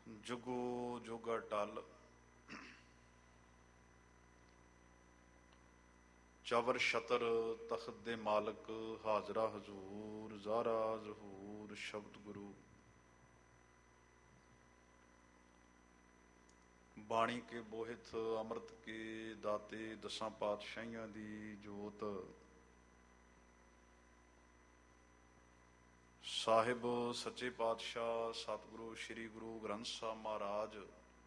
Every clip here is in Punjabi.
ਜੁਗੋ ਜੋਗਾ ਟਲ ਚਵਰ ਛਤਰ ਤਖਤ ਦੇ ਮਾਲਕ ਹਾਜ਼ਰਾ ਹਜ਼ੂਰ ਜ਼ਾਰਾ ਜ਼ਹੂਰ ਸ਼ਬਦ ਗੁਰੂ ਬਾਣੀ ਕੇ ਬੋਹਿਤ ਅੰਮ੍ਰਿਤ ਕੇ ਦਾਤੇ ਦਸਾਂ ਪਾਤਸ਼ਾਹੀਆਂ ਦੀ ਜੋਤ ਸਾਹਿਬ ਸੱਚੇ ਪਾਤਸ਼ਾਹ ਸਤਿਗੁਰੂ ਸ੍ਰੀ ਗੁਰੂ ਗ੍ਰੰਥ ਸਾਹਿਬ ਮਹਾਰਾਜ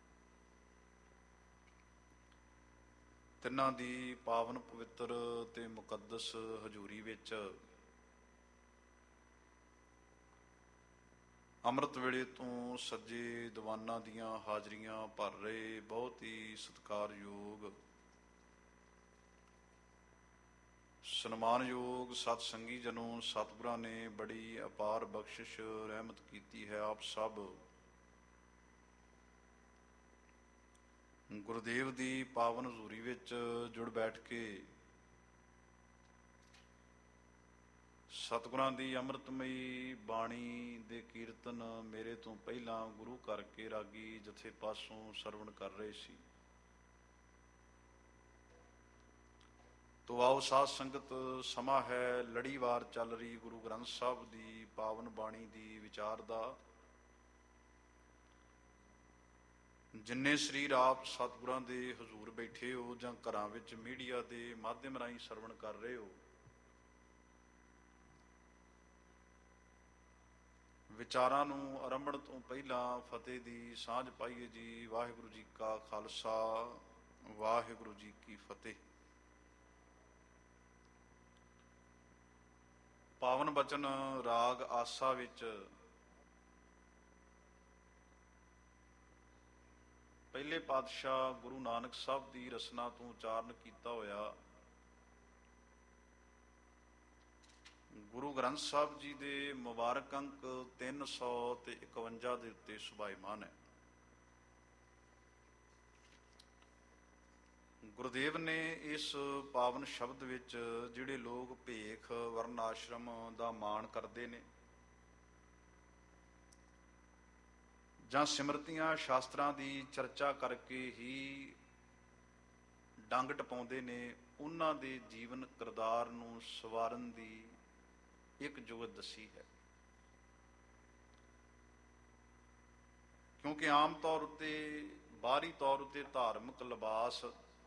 ਤਿੰਨਾਂ ਦੀ ਪਾਵਨ ਪਵਿੱਤਰ ਤੇ ਮੁਕੱਦਸ ਹਜ਼ੂਰੀ ਵਿੱਚ ਅੰਮ੍ਰਿਤ ਵੇਲੇ ਤੋਂ ਸੱਜੇ ਦੀਵਾਨਾਂ ਦੀਆਂ ਹਾਜ਼ਰੀਆਂ ਭਰ ਰਹੇ ਬਹੁਤ ਹੀ ਸਤਿਕਾਰਯੋਗ ਸਨਮਾਨਯੋਗ ਸਤ ਸੰਗੀ ਜਨੋਂ ਸਤਿਗੁਰਾਂ ਨੇ ਬੜੀ ਅਪਾਰ ਬਖਸ਼ਿਸ਼ ਰਹਿਮਤ ਕੀਤੀ ਹੈ। ਆਪ ਸਭ ਗੁਰਦੇਵ ਦੀ ਪਾਵਨ ਹਜ਼ੂਰੀ ਵਿੱਚ ਜੁੜ ਬੈਠ ਕੇ ਸਤਿਗੁਰਾਂ ਦੀ ਅੰਮ੍ਰਿਤਮਈ ਬਾਣੀ ਦੇ ਕੀਰਤਨ ਮੇਰੇ ਤੋਂ ਪਹਿਲਾਂ ਗੁਰੂ ਘਰ ਕੇ ਰਾਗੀ ਜਥੇ ਪਾਸੋਂ ਸਰਵਣ ਕਰ ਰਹੇ ਸੀ। ਤੋ ਆਓ ਸਾਧ ਸੰਗਤ, ਸਮਾਂ ਹੈ ਲੜੀਵਾਰ ਚੱਲ ਰਹੀ ਗੁਰੂ ਗ੍ਰੰਥ ਸਾਹਿਬ ਦੀ ਪਾਵਨ ਬਾਣੀ ਦੀ ਵਿਚਾਰ ਦਾ। ਜਿੰਨੇ ਸਰੀਰ ਆਪ ਸਤਿਗੁਰਾਂ ਦੇ ਹਜ਼ੂਰ ਬੈਠੇ ਹੋ ਜਾਂ ਘਰਾਂ ਵਿੱਚ ਮੀਡੀਆ ਦੇ ਮਾਧਿਅਮ ਰਾਹੀਂ ਸਰਵਣ ਕਰ ਰਹੇ ਹੋ, ਵਿਚਾਰਾਂ ਨੂੰ ਆਰੰਭਣ ਤੋਂ ਪਹਿਲਾਂ ਫਤਿਹ ਦੀ ਸਾਂਝ ਪਾਈਏ ਜੀ। ਵਾਹਿਗੁਰੂ ਜੀ ਕਾ ਖਾਲਸਾ, ਵਾਹਿਗੁਰੂ ਜੀ ਕੀ ਫਤਿਹ। ਪਾਵਨ ਬਚਨ ਰਾਗ ਆਸਾ ਵਿੱਚ ਪਹਿਲੇ ਪਾਤਸ਼ਾਹ ਗੁਰੂ ਨਾਨਕ ਸਾਹਿਬ ਦੀ ਰਸਨਾ ਤੋਂ ਉਚਾਰਨ ਕੀਤਾ ਹੋਇਆ ਗੁਰੂ ਗ੍ਰੰਥ ਸਾਹਿਬ ਜੀ ਦੇ ਮੁਬਾਰਕ ਅੰਕ 351 ਦੇ ਉੱਤੇ ਸੁਭਾਈਮਾਨ ਹੈ। ਗੁਰਦੇਵ ਨੇ ਇਸ ਪਾਵਨ ਸ਼ਬਦ ਵਿੱਚ ਜਿਹੜੇ ਲੋਕ ਭੇਖ ਵਰਨ ਆਸ਼ਰਮ ਦਾ ਮਾਣ ਕਰਦੇ ਨੇ ਜਾਂ ਸਿਮਰਤੀਆਂ ਸ਼ਾਸਤਰਾਂ ਦੀ ਚਰਚਾ ਕਰਕੇ ਹੀ ਡੰਗ ਟਪਾਉਂਦੇ ਨੇ, ਉਹਨਾਂ ਦੇ ਜੀਵਨ ਕਿਰਦਾਰ ਨੂੰ ਸਵਾਰਨ ਦੀ ਇੱਕ ਜੁਗਤ ਦੱਸੀ ਹੈ। ਕਿਉਂਕਿ ਆਮ ਤੌਰ ਉੱਤੇ ਬਾਹਰੀ ਤੌਰ ਉੱਤੇ ਧਾਰਮਿਕ ਲਿਬਾਸ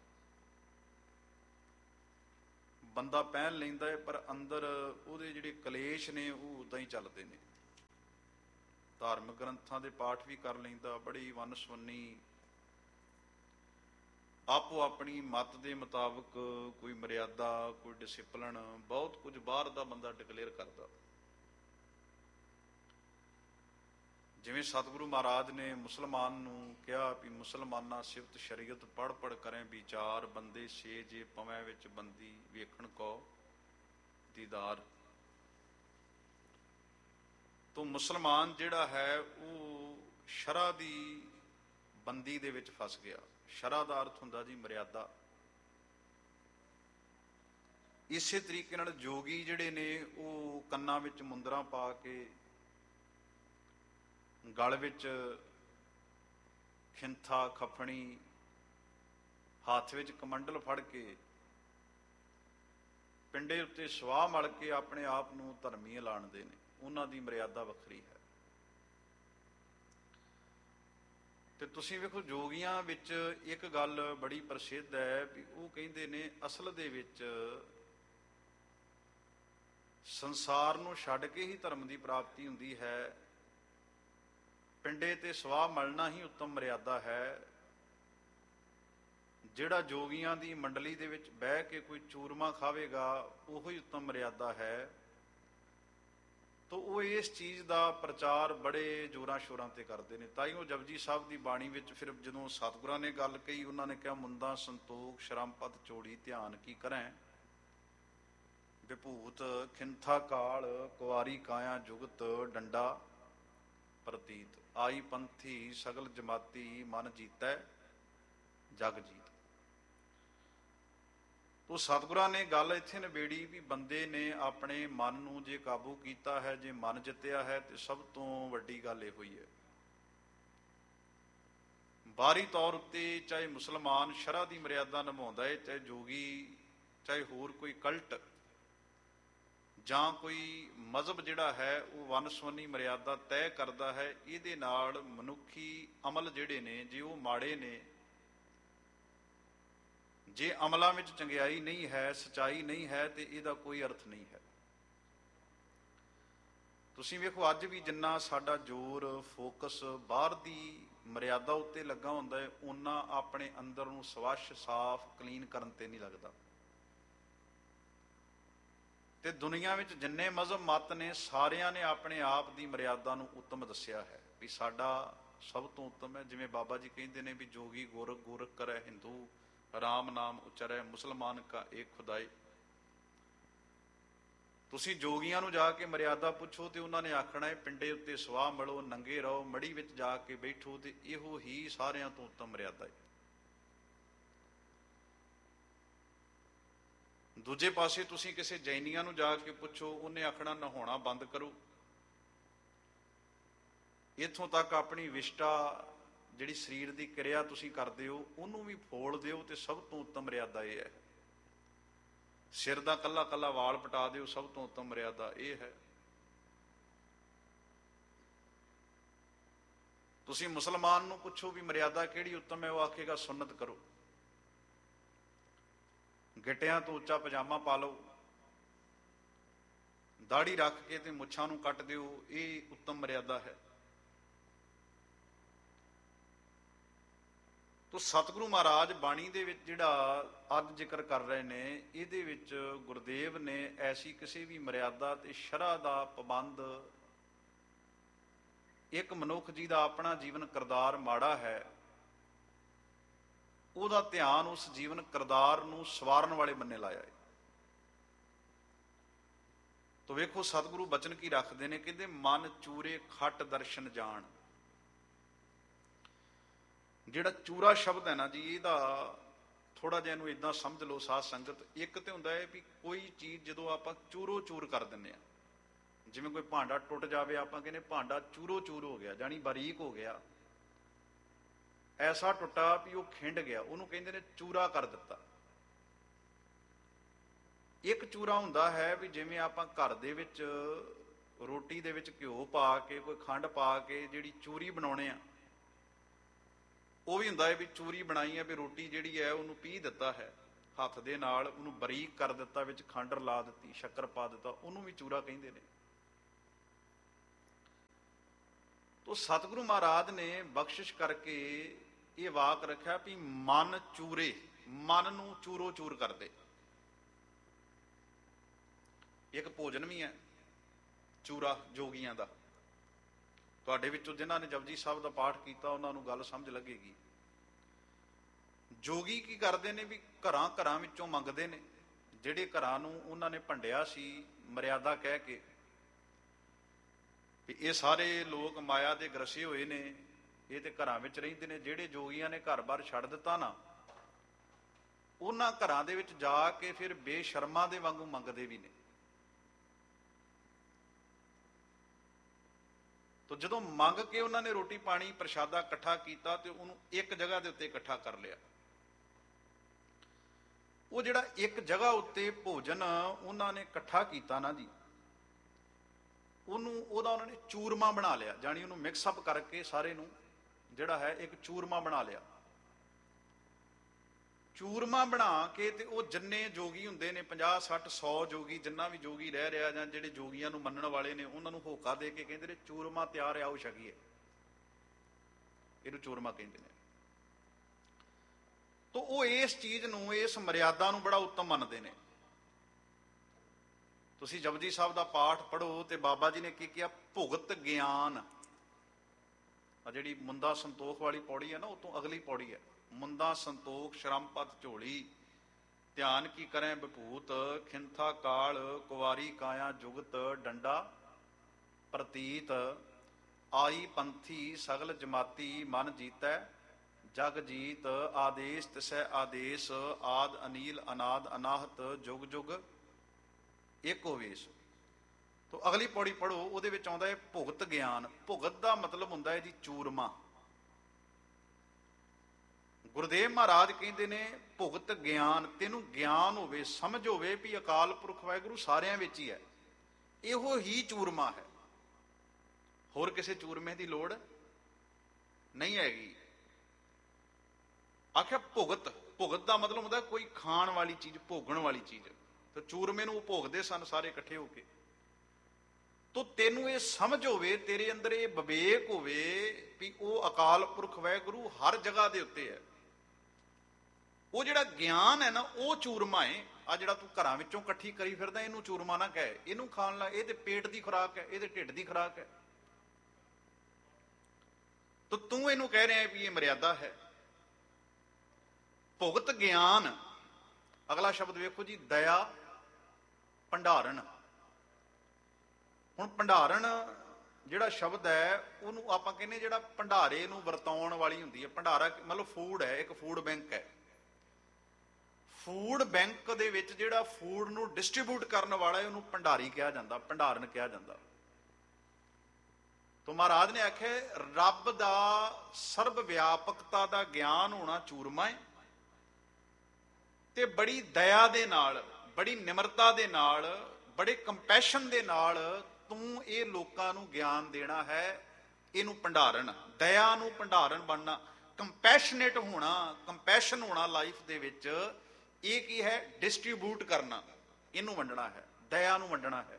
ਬੰਦਾ ਪਹਿਨ ਲੈਂਦਾ ਹੈ, ਪਰ ਅੰਦਰ ਉਹਦੇ ਜਿਹੜੇ ਕਲੇਸ਼ ਨੇ ਉਹ ਉਦਾਂ ਹੀ ਚੱਲਦੇ ਨੇ। ਧਾਰਮਿਕ ਗ੍ਰੰਥਾਂ ਦੇ ਪਾਠ ਵੀ ਕਰ ਲੈਂਦਾ, ਬੜੀ ਵੰਨ-ਸੁਵੰਨੀ ਆਪੋ ਆਪਣੀ ਮੱਤ ਦੇ ਮੁਤਾਬਕ ਕੋਈ ਮਰਿਆਦਾ, ਕੋਈ ਡਿਸਿਪਲਨ, ਬਹੁਤ ਕੁਝ ਬਾਹਰ ਦਾ ਬੰਦਾ ਡਿਕਲੇਅਰ ਕਰਦਾ। ਜਿਵੇਂ ਸਤਿਗੁਰੂ ਮਹਾਰਾਜ ਨੇ ਮੁਸਲਮਾਨ ਨੂੰ ਕਿਹਾ ਵੀ ਮੁਸਲਮਾਨਾਂ ਸਿਫਤ ਸ਼ਰੀਅਤ ਪੜ੍ਹ ਪੜ੍ਹ ਕਰੇ ਵਿਚਾਰ, ਬੰਦੇ ਸੇ ਜੇ ਪਵੈ ਵਿੱਚ ਬੰਦੀ ਵੇਖਣ ਕੋ ਦੀਦਾਰ। ਤੋ ਮੁਸਲਮਾਨ ਜਿਹੜਾ ਹੈ ਉਹ ਸ਼ਰ੍ਹਾ ਦੀ ਬੰਦੀ ਦੇ ਵਿੱਚ ਫਸ ਗਿਆ। ਸ਼ਰ੍ਹਾ ਦਾ ਅਰਥ ਹੁੰਦਾ ਜੀ ਮਰਿਆਦਾ। ਇਸੇ ਤਰੀਕੇ ਨਾਲ ਜੋਗੀ ਜਿਹੜੇ ਨੇ ਉਹ ਕੰਨਾਂ ਵਿੱਚ ਮੁੰਦਰਾਂ ਪਾ ਕੇ, ਗਲ ਵਿੱਚ ਖਿੰਥਾ ਖਫਣੀ, ਹੱਥ ਵਿੱਚ ਕਮੰਡਲ ਫੜ ਕੇ, ਪਿੰਡੇ ਉੱਤੇ ਸਵਾਹ ਮਲ ਕੇ ਆਪਣੇ ਆਪ ਨੂੰ ਧਰਮੀ ਐਲਾਨਦੇ ਨੇ। ਉਹਨਾਂ ਦੀ ਮਰਿਆਦਾ ਵੱਖਰੀ ਹੈ। ਤੇ ਤੁਸੀਂ ਵੇਖੋ ਜੋਗੀਆਂ ਵਿੱਚ ਇੱਕ ਗੱਲ ਬੜੀ ਪ੍ਰਸਿੱਧ ਹੈ ਵੀ ਉਹ ਕਹਿੰਦੇ ਨੇ ਅਸਲ ਦੇ ਵਿੱਚ ਸੰਸਾਰ ਨੂੰ ਛੱਡ ਕੇ ਹੀ ਧਰਮ ਦੀ ਪ੍ਰਾਪਤੀ ਹੁੰਦੀ ਹੈ। ਪਿੰਡੇ ਤੇ ਸਵਾਹ ਮਲਣਾ ਹੀ ਉੱਤਮ ਮਰਿਆਦਾ ਹੈ। ਜਿਹੜਾ ਜੋਗੀਆਂ ਦੀ ਮੰਡਲੀ ਦੇ ਵਿੱਚ ਬਹਿ ਕੇ ਕੋਈ ਚੂਰਮਾ ਖਾਵੇਗਾ ਉਹੋ ਹੀ ਉੱਤਮ ਮਰਿਆਦਾ ਹੈ। ਤੋ ਉਹ ਇਸ ਚੀਜ਼ ਦਾ ਪ੍ਰਚਾਰ ਬੜੇ ਜ਼ੋਰਾਂ ਸ਼ੋਰਾਂ ਤੇ ਕਰਦੇ ਨੇ। ਤਾਂ ਹੀ ਉਹ ਜਪਜੀ ਸਾਹਿਬ ਦੀ ਬਾਣੀ ਵਿੱਚ ਫਿਰ ਜਦੋਂ ਸਤਿਗੁਰਾਂ ਨੇ ਗੱਲ ਕਹੀ, ਉਹਨਾਂ ਨੇ ਕਿਹਾ ਮੁੰਦਾ ਸੰਤੋਖ ਸ਼ਰਮਪਦ ਚੋੜੀ ਧਿਆਨ ਕੀ ਕਰੈਂ, ਵਿਭੂਤ ਖਿੰਥਾ ਕਾਲ ਕੁਆਰੀ ਕਾਇਆ ਜੁਗਤ ਡੰਡਾ ਪ੍ਰਤੀਤ, ਆਈ ਪੰਥੀ ਸਗਲ ਜਮਾਤੀ ਮਨ ਜੀਤੈ ਜਗ ਜੀਤ। ਤੋ ਸਤਿਗੁਰਾਂ ਨੇ ਗੱਲ ਇੱਥੇ ਨਿਬੇੜੀ ਵੀ ਬੰਦੇ ਨੇ ਆਪਣੇ ਮਨ ਨੂੰ ਜੇ ਕਾਬੂ ਕੀਤਾ ਹੈ, ਜੇ ਮਨ ਜਿੱਤਿਆ ਹੈ, ਤੇ ਸਭ ਤੋਂ ਵੱਡੀ ਗੱਲ ਇਹੋ ਹੀ ਹੈ। ਬਾਹਰੀ ਤੌਰ ਉੱਤੇ ਚਾਹੇ ਮੁਸਲਮਾਨ ਸ਼ਰ੍ਹਾ ਦੀ ਮਰਿਆਦਾ ਨਿਭਾਉਂਦਾ ਹੈ, ਚਾਹੇ ਜੋਗੀ, ਚਾਹੇ ਹੋਰ ਕੋਈ ਕਲਟ ਜਾਂ ਕੋਈ ਮਜ਼ਹਬ ਜਿਹੜਾ ਹੈ ਉਹ ਵੰਨ-ਸੁਵੰਨੀ ਮਰਿਆਦਾ ਤੈਅ ਕਰਦਾ ਹੈ। ਇਹਦੇ ਨਾਲ ਮਨੁੱਖੀ ਅਮਲ ਜਿਹੜੇ ਨੇ ਜੇ ਉਹ ਮਾੜੇ ਨੇ, ਜੇ ਅਮਲਾਂ ਵਿੱਚ ਚੰਗਿਆਈ ਨਹੀਂ ਹੈ, ਸਚਾਈ ਨਹੀਂ ਹੈ, ਤੇ ਇਹਦਾ ਕੋਈ ਅਰਥ ਨਹੀਂ ਹੈ। ਤੁਸੀਂ ਵੇਖੋ ਅੱਜ ਵੀ ਜਿੰਨਾ ਸਾਡਾ ਜ਼ੋਰ ਫੋਕਸ ਬਾਹਰ ਦੀ ਮਰਿਆਦਾ ਉੱਤੇ ਲੱਗਾ ਹੁੰਦਾ ਹੈ, ਓਨਾ ਆਪਣੇ ਅੰਦਰ ਨੂੰ ਸਵੱਛ ਸਾਫ਼ ਕਲੀਨ ਕਰਨ ਤੇ ਨਹੀਂ ਲੱਗਦਾ। ਤੇ ਦੁਨੀਆ ਵਿੱਚ ਜਿੰਨੇ ਮਜ਼ਹਬ ਮਤ ਨੇ ਸਾਰਿਆਂ ਨੇ ਆਪਣੇ ਆਪ ਦੀ ਮਰਿਆਦਾ ਨੂੰ ਉੱਤਮ ਦੱਸਿਆ ਹੈ ਵੀ ਸਾਡਾ ਸਭ ਤੋਂ ਉੱਤਮ ਹੈ। ਜਿਵੇਂ ਬਾਬਾ ਜੀ ਕਹਿੰਦੇ ਨੇ ਵੀ ਜੋਗੀ ਗੋਰਖ ਗੋਰਖ ਕਰੈ ਹਿੰਦੂ, ਰਾਮ ਨਾਮ ਉਚਰੈ ਮੁਸਲਮਾਨ ਕਾ ਏਕ ਖੁਦਾਈ। ਤੁਸੀਂ ਜੋਗੀਆਂ ਨੂੰ ਜਾ ਕੇ ਮਰਿਆਦਾ ਪੁੱਛੋ ਤੇ ਉਹਨਾਂ ਨੇ ਆਖਣਾ ਹੈ ਪਿੰਡੇ ਉੱਤੇ ਸਵਾਹ ਮਲੋ, ਨੰਗੇ ਰਹੋ, ਮੜੀ ਵਿੱਚ ਜਾ ਕੇ ਬੈਠੋ, ਤੇ ਇਹੋ ਹੀ ਸਾਰਿਆਂ ਤੋਂ ਉੱਤਮ ਮਰਿਆਦਾ ਹੈ। ਦੂਜੇ ਪਾਸੇ ਤੁਸੀਂ ਕਿਸੇ ਜੈਨੀਆਂ ਨੂੰ ਜਾ ਕੇ ਪੁੱਛੋ, ਉਹਨੇ ਆਖਣਾ ਨਹਾਉਣਾ ਬੰਦ ਕਰੋ, ਇੱਥੋਂ ਤੱਕ ਆਪਣੀ ਵਿਸ਼ਟਾ ਜਿਹੜੀ ਸਰੀਰ ਦੀ ਕਿਰਿਆ ਤੁਸੀਂ ਕਰਦੇ ਹੋ ਉਹਨੂੰ ਵੀ ਫੋਲ ਦਿਓ, ਤੇ ਸਭ ਤੋਂ ਉੱਤਮ ਮਰਿਆਦਾ ਇਹ ਹੈ। ਸਿਰ ਦਾ ਕੱਲਾ ਕੱਲਾ ਵਾਲ ਪਟਾ ਦਿਓ, ਸਭ ਤੋਂ ਉੱਤਮ ਮਰਿਆਦਾ ਇਹ ਹੈ। ਤੁਸੀਂ ਮੁਸਲਮਾਨ ਨੂੰ ਪੁੱਛੋ ਵੀ ਮਰਿਆਦਾ ਕਿਹੜੀ ਉੱਤਮ ਹੈ, ਉਹ ਆਖੇਗਾ ਸੁੰਨਤ ਕਰੋ, ਗਿੱਟਿਆਂ ਤੋਂ ਉੱਚਾ ਪਜਾਮਾ ਪਾ ਲਓ, ਦਾੜੀ ਰੱਖ ਕੇ ਤੇ ਮੁੱਛਾਂ ਨੂੰ ਕੱਟ ਦਿਓ, ਇਹ ਉੱਤਮ ਮਰਿਆਦਾ ਹੈ। ਤੋ ਸਤਿਗੁਰੂ ਮਹਾਰਾਜ ਬਾਣੀ ਦੇ ਵਿੱਚ ਜਿਹੜਾ ਅੱਜ ਜ਼ਿਕਰ ਕਰ ਰਹੇ ਨੇ, ਇਹਦੇ ਵਿੱਚ ਗੁਰਦੇਵ ਨੇ ਐਸੀ ਕਿਸੇ ਵੀ ਮਰਿਆਦਾ ਤੇ ਸ਼ਰ੍ਹਾ ਦਾ ਪਾਬੰਦ, ਇੱਕ ਮਨੁੱਖ ਜੀ ਦਾ ਆਪਣਾ ਜੀਵਨ ਕਿਰਦਾਰ ਮਾੜਾ ਹੈ, ਉਹਦਾ ਧਿਆਨ ਉਸ ਜੀਵਨ ਕਿਰਦਾਰ ਨੂੰ ਸਵਾਰਨ ਵਾਲੇ ਬੰਨੇ ਲਾਇਆ ਹੈ। ਤੋ ਵੇਖੋ ਸਤਿਗੁਰੂ ਬਚਨ ਕੀ ਰੱਖਦੇ ਨੇ, ਕਹਿੰਦੇ ਮਨ ਚੂਰੇ ਖੱਟ ਦਰਸ਼ਨ ਜਾਣ। ਜਿਹੜਾ ਚੂਰਾ ਸ਼ਬਦ ਹੈ ਨਾ ਜੀ, ਇਹਦਾ ਥੋੜਾ ਜਿਹਾ ਇਹਨੂੰ ਇਦਾਂ ਸਮਝ ਲਓ ਸਾਧ ਸੰਗਤ। ਇੱਕ ਤੇ ਹੁੰਦਾ ਹੈ ਵੀ ਕੋਈ ਚੀਜ਼ ਜਦੋਂ ਆਪਾਂ ਚੂਰੋ ਚੂਰ ਕਰ ਦਿੰਦੇ ਆ, ਜਿਵੇਂ ਕੋਈ ਭਾਂਡਾ ਟੁੱਟ ਜਾਵੇ, ਆਪਾਂ ਕਹਿੰਦੇ ਭਾਂਡਾ ਚੂਰੋ ਚੂਰ ਹੋ ਗਿਆ, ਜਾਣੀ ਬਾਰੀਕ ਹੋ ਗਿਆ, ਐਸਾ ਟੁੱਟਾ ਵੀ ਉਹ ਖਿੰਡ ਗਿਆ, ਉਹਨੂੰ ਕਹਿੰਦੇ ਨੇ ਚੂਰਾ ਕਰ ਦਿੱਤਾ। ਇੱਕ ਚੂਰਾ ਹੁੰਦਾ ਹੈ ਵੀ ਜਿਵੇਂ ਆਪਾਂ ਘਰ ਦੇ ਵਿੱਚ ਰੋਟੀ ਦੇ ਵਿੱਚ ਘਿਓ ਪਾ ਕੇ, ਕੋਈ ਖੰਡ ਪਾ ਕੇ ਜਿਹੜੀ ਚੂਰੀ ਬਣਾਉਣੇ ਆ, ਉਹ ਵੀ ਹੁੰਦਾ ਹੈ ਵੀ ਚੂਰੀ ਬਣਾਈ ਹੈ, ਵੀ ਰੋਟੀ ਜਿਹੜੀ ਹੈ ਉਹਨੂੰ ਪੀਹ ਦਿੱਤਾ ਹੈ ਹੱਥ ਦੇ ਨਾਲ, ਉਹਨੂੰ ਬਰੀਕ ਕਰ ਦਿੱਤਾ, ਵਿੱਚ ਖੰਡ ਲਾ ਦਿੱਤੀ, ਸ਼ੱਕਰ ਪਾ ਦਿੱਤਾ, ਉਹਨੂੰ ਵੀ ਚੂਰਾ ਕਹਿੰਦੇ ਨੇ। ਤੋ ਸਤਿਗੁਰੂ ਮਹਾਰਾਜ ਨੇ ਬਖਸ਼ਿਸ਼ ਕਰਕੇ ਇਹ ਵਾਕ ਰੱਖਿਆ ਵੀ ਮਨ ਚੂਰੇ, ਮਨ ਨੂੰ ਚੂਰੋ ਚੂਰ ਕਰਦੇ। ਇੱਕ ਭੋਜਨ ਵੀ ਹੈ ਚੂਰਾ ਜੋਗੀਆਂ ਦਾ। ਤੁਹਾਡੇ ਵਿੱਚੋਂ ਜਿਨ੍ਹਾਂ ਨੇ ਜਪਜੀ ਸਾਹਿਬ ਦਾ ਪਾਠ ਕੀਤਾ ਉਹਨਾਂ ਨੂੰ ਗੱਲ ਸਮਝ ਲੱਗੇਗੀ। ਜੋਗੀ ਕੀ ਕਰਦੇ ਨੇ ਵੀ ਘਰਾਂ ਘਰਾਂ ਵਿੱਚੋਂ ਮੰਗਦੇ ਨੇ, ਜਿਹੜੇ ਘਰਾਂ ਨੂੰ ਉਹਨਾਂ ਨੇ ਭੰਡਿਆ ਸੀ ਮਰਿਆਦਾ ਕਹਿ ਕੇ ਵੀ ਇਹ ਸਾਰੇ ਲੋਕ ਮਾਇਆ ਦੇ ਗ੍ਰਸੇ ਹੋਏ ਨੇ, ਇਹ ਤੇ ਘਰਾਂ ਵਿੱਚ ਰਹਿੰਦੇ ਨੇ। ਜਿਹੜੇ ਜੋਗੀਆਂ ਨੇ ਘਰ-ਬਾਰ ਛੱਡ ਦਿੱਤਾ ਨਾ, ਉਹਨਾਂ ਘਰਾਂ ਦੇ ਵਿੱਚ ਜਾ ਕੇ ਫਿਰ ਬੇਸ਼ਰਮਾਂ ਦੇ ਵਾਂਗੂ ਮੰਗਦੇ ਵੀ ਨੇ। ਤੋ ਜਦੋਂ ਮੰਗ ਕੇ ਉਹਨਾਂ ਨੇ ਰੋਟੀ ਪਾਣੀ ਪ੍ਰਸ਼ਾਦਾ ਇਕੱਠਾ ਕੀਤਾ ਤੇ ਉਹਨੂੰ ਇੱਕ ਜਗ੍ਹਾ ਦੇ ਉੱਤੇ ਇਕੱਠਾ ਕਰ ਲਿਆ। ਉਹ ਜਿਹੜਾ ਇੱਕ ਜਗ੍ਹਾ ਉੱਤੇ ਭੋਜਨ ਉਹਨਾਂ ਨੇ ਇਕੱਠਾ ਕੀਤਾ ਨਾ ਜੀ, ਉਹਦਾ ਉਹਨਾਂ ਨੇ ਚੂਰਮਾ ਬਣਾ ਲਿਆ, ਜਾਣੀ ਉਹਨੂੰ ਮਿਕਸ ਅਪ ਕਰਕੇ ਸਾਰੇ ਨੂੰ ਜਿਹੜਾ ਹੈ ਇੱਕ ਚੂਰਮਾ ਬਣਾ ਲਿਆ। ਚੂਰਮਾ ਬਣਾ ਕੇ ਤੇ ਉਹ ਜਿੰਨੇ ਜੋਗੀ ਹੁੰਦੇ ਨੇ 50 60 100 ਜੋਗੀ, ਜਿੰਨਾ ਵੀ ਜੋਗੀ ਰਹਿ ਰਿਹਾ ਜਾਂ ਜਿਹੜੇ ਜੋਗੀਆਂ ਨੂੰ ਮੰਨਣ ਵਾਲੇ ਨੇ, ਉਹਨਾਂ ਨੂੰ ਹੋਕਾ ਦੇ ਕੇ ਕਹਿੰਦੇ ਨੇ ਚੂਰਮਾ ਤਿਆਰ ਆਓ ਛਕੀਏ, ਇਹਨੂੰ ਚੂਰਮਾ ਕਹਿੰਦੇ ਨੇ। ਤੋ ਉਹ ਇਸ ਚੀਜ਼ ਨੂੰ, ਇਸ ਮਰਿਆਦਾ ਨੂੰ ਬੜਾ ਉੱਤਮ ਮੰਨਦੇ ਨੇ। ਤੁਸੀਂ ਜਪਜੀ ਸਾਹਿਬ ਦਾ ਪਾਠ ਪੜ੍ਹੋ ਤੇ ਬਾਬਾ ਜੀ ਨੇ ਕੀ ਕਿਹਾ, ਭੁਗਤ ਗਿਆਨ। ਆ ਜਿਹੜੀ ਮੁੰਦਾ ਸੰਤੋਖ ਵਾਲੀ ਪੌੜੀ ਹੈ ਨਾ, ਉਹ ਤੋਂ ਅਗਲੀ ਪੌੜੀ ਹੈ, ਮੁੰਦਾ ਸੰਤੋਖ ਸ਼ਰਮਪਤ ਝੋਲੀ, ਧਿਆਨ ਕੀ ਕਰੇ ਵਿਭੂਤ, ਖਿੰਥਾ ਕਾਲ ਕੁਵਾਰੀ ਕਾਇਆ ਜੁਗਤ, ਡੰਡਾ ਪ੍ਰਤੀਤ ਆਈ ਪੰਥੀ ਸਗਲ ਜਮਾਤੀ, ਮਨ ਜੀਤੈ ਜਗ ਜੀਤ, ਆਦੇਸ਼ ਤਿਸੈ ਆਦੇਸ਼, ਆਦ ਅਨੀਲ ਅਨਾਦ ਅਨਾਹਤ, ਜੁਗ ਜੁਗ ਏਕੋ ਵੇਸ਼। ਤੋ ਅਗਲੀ ਪੌੜੀ ਪੜ੍ਹੋ, ਉਹਦੇ ਵਿੱਚ ਆਉਂਦਾ ਹੈ ਭੁਗਤ ਗਿਆਨ। ਭੁਗਤ ਦਾ ਮਤਲਬ ਹੁੰਦਾ ਹੈ ਜੀ ਚੂਰਮਾ। ਗੁਰਦੇਵ ਮਹਾਰਾਜ ਕਹਿੰਦੇ ਨੇ ਭੁਗਤ ਗਿਆਨ, ਤੈਨੂੰ ਗਿਆਨ ਹੋਵੇ, ਸਮਝ ਹੋਵੇ ਵੀ ਅਕਾਲ ਪੁਰਖ ਵਾਹਿਗੁਰੂ ਸਾਰਿਆਂ ਵਿੱਚ ਹੀ ਹੈ, ਇਹੋ ਹੀ ਚੂਰਮਾ ਹੈ, ਹੋਰ ਕਿਸੇ ਚੂਰਮੇ ਦੀ ਲੋੜ ਨਹੀਂ ਹੈਗੀ। ਆਖਿਆ ਭੁਗਤ, ਭੁਗਤ ਦਾ ਮਤਲਬ ਹੁੰਦਾ ਕੋਈ ਖਾਣ ਵਾਲੀ ਚੀਜ਼, ਭੋਗਣ ਵਾਲੀ ਚੀਜ਼, ਤੇ ਚੂਰਮੇ ਨੂੰ ਉਹ ਭੋਗਦੇ ਸਨ ਸਾਰੇ ਇਕੱਠੇ ਹੋ ਕੇ। ਤੋ ਤੈਨੂੰ ਇਹ ਸਮਝ ਹੋਵੇ, ਤੇਰੇ ਅੰਦਰ ਇਹ ਵਿਵੇਕ ਹੋਵੇ ਵੀ ਉਹ ਅਕਾਲ ਪੁਰਖ ਵਾਹਿਗੁਰੂ ਹਰ ਜਗ੍ਹਾ ਦੇ ਉੱਤੇ ਹੈ। ਉਹ ਜਿਹੜਾ ਗਿਆਨ ਹੈ ਨਾ, ਉਹ ਚੂਰਮਾ ਹੈ। ਆ ਜਿਹੜਾ ਤੂੰ ਘਰਾਂ ਵਿੱਚੋਂ ਇਕੱਠੀ ਕਰੀ ਫਿਰਦਾ, ਇਹਨੂੰ ਚੂਰਮਾ ਨਾ ਕਹਿ, ਇਹਨੂੰ ਖਾਣ ਲਾ, ਇਹ ਤੇ ਪੇਟ ਦੀ ਖੁਰਾਕ ਹੈ, ਇਹਦੇ ਢਿੱਡ ਦੀ ਖੁਰਾਕ ਹੈ। ਤੋ ਤੂੰ ਇਹਨੂੰ ਕਹਿ ਰਿਹਾ ਵੀ ਇਹ ਮਰਿਆਦਾ ਹੈ। ਭੁਗਤ ਗਿਆਨ, ਅਗਲਾ ਸ਼ਬਦ ਵੇਖੋ ਜੀ, ਦਇਆ ਭੰਡਾਰਨ। ਹੁਣ ਭੰਡਾਰਨ ਜਿਹੜਾ ਸ਼ਬਦ ਹੈ, ਉਹਨੂੰ ਆਪਾਂ ਕਹਿੰਦੇ ਜਿਹੜਾ ਭੰਡਾਰੇ ਨੂੰ ਵਰਤਾਉਣ ਵਾਲੀ ਹੁੰਦੀ ਹੈ। ਭੰਡਾਰਾ ਮਤਲਬ ਫੂਡ ਹੈ, ਇੱਕ ਫੂਡ ਬੈਂਕ ਹੈ। ਫੂਡ ਬੈਂਕ ਦੇ ਵਿੱਚ ਜਿਹੜਾ ਫੂਡ ਨੂੰ ਡਿਸਟ੍ਰੀਬਿਊਟ ਕਰਨ ਵਾਲਾ ਹੈ, ਉਹਨੂੰ ਭੰਡਾਰੀ ਕਿਹਾ ਜਾਂਦਾ, ਭੰਡਾਰਨ ਕਿਹਾ ਜਾਂਦਾ। ਤੋ ਮਹਾਰਾਜ ਨੇ ਆਖਿਆ ਰੱਬ ਦਾ ਸਰਬ ਵਿਆਪਕਤਾ ਦਾ ਗਿਆਨ ਹੋਣਾ ਚੂਰਮਾ ਹੈ, ਤੇ ਬੜੀ ਦਇਆ ਦੇ ਨਾਲ, ਬੜੀ ਨਿਮਰਤਾ ਦੇ ਨਾਲ, ਬੜੇ ਕੰਪੈਸ਼ਨ ਦੇ ਨਾਲ ਤੂੰ ਇਹ ਲੋਕਾਂ ਨੂੰ ਗਿਆਨ ਦੇਣਾ ਹੈ, ਇਹਨੂੰ ਭੰਡਾਰਨ, ਦਇਆ ਨੂੰ ਭੰਡਾਰਨ ਬਣਨਾ, ਕੰਪੈਸ਼ਨੇਟ ਹੋਣਾ, ਕੰਪੈਸ਼ਨ ਹੋਣਾ ਲਾਈਫ ਦੇ ਵਿੱਚ। ਇਹ ਕੀ ਹੈ? ਡਿਸਟ੍ਰੀਬਿਊਟ ਕਰਨਾ, ਇਹਨੂੰ ਵੰਡਣਾ ਹੈ, ਦਇਆ ਨੂੰ ਵੰਡਣਾ ਹੈ,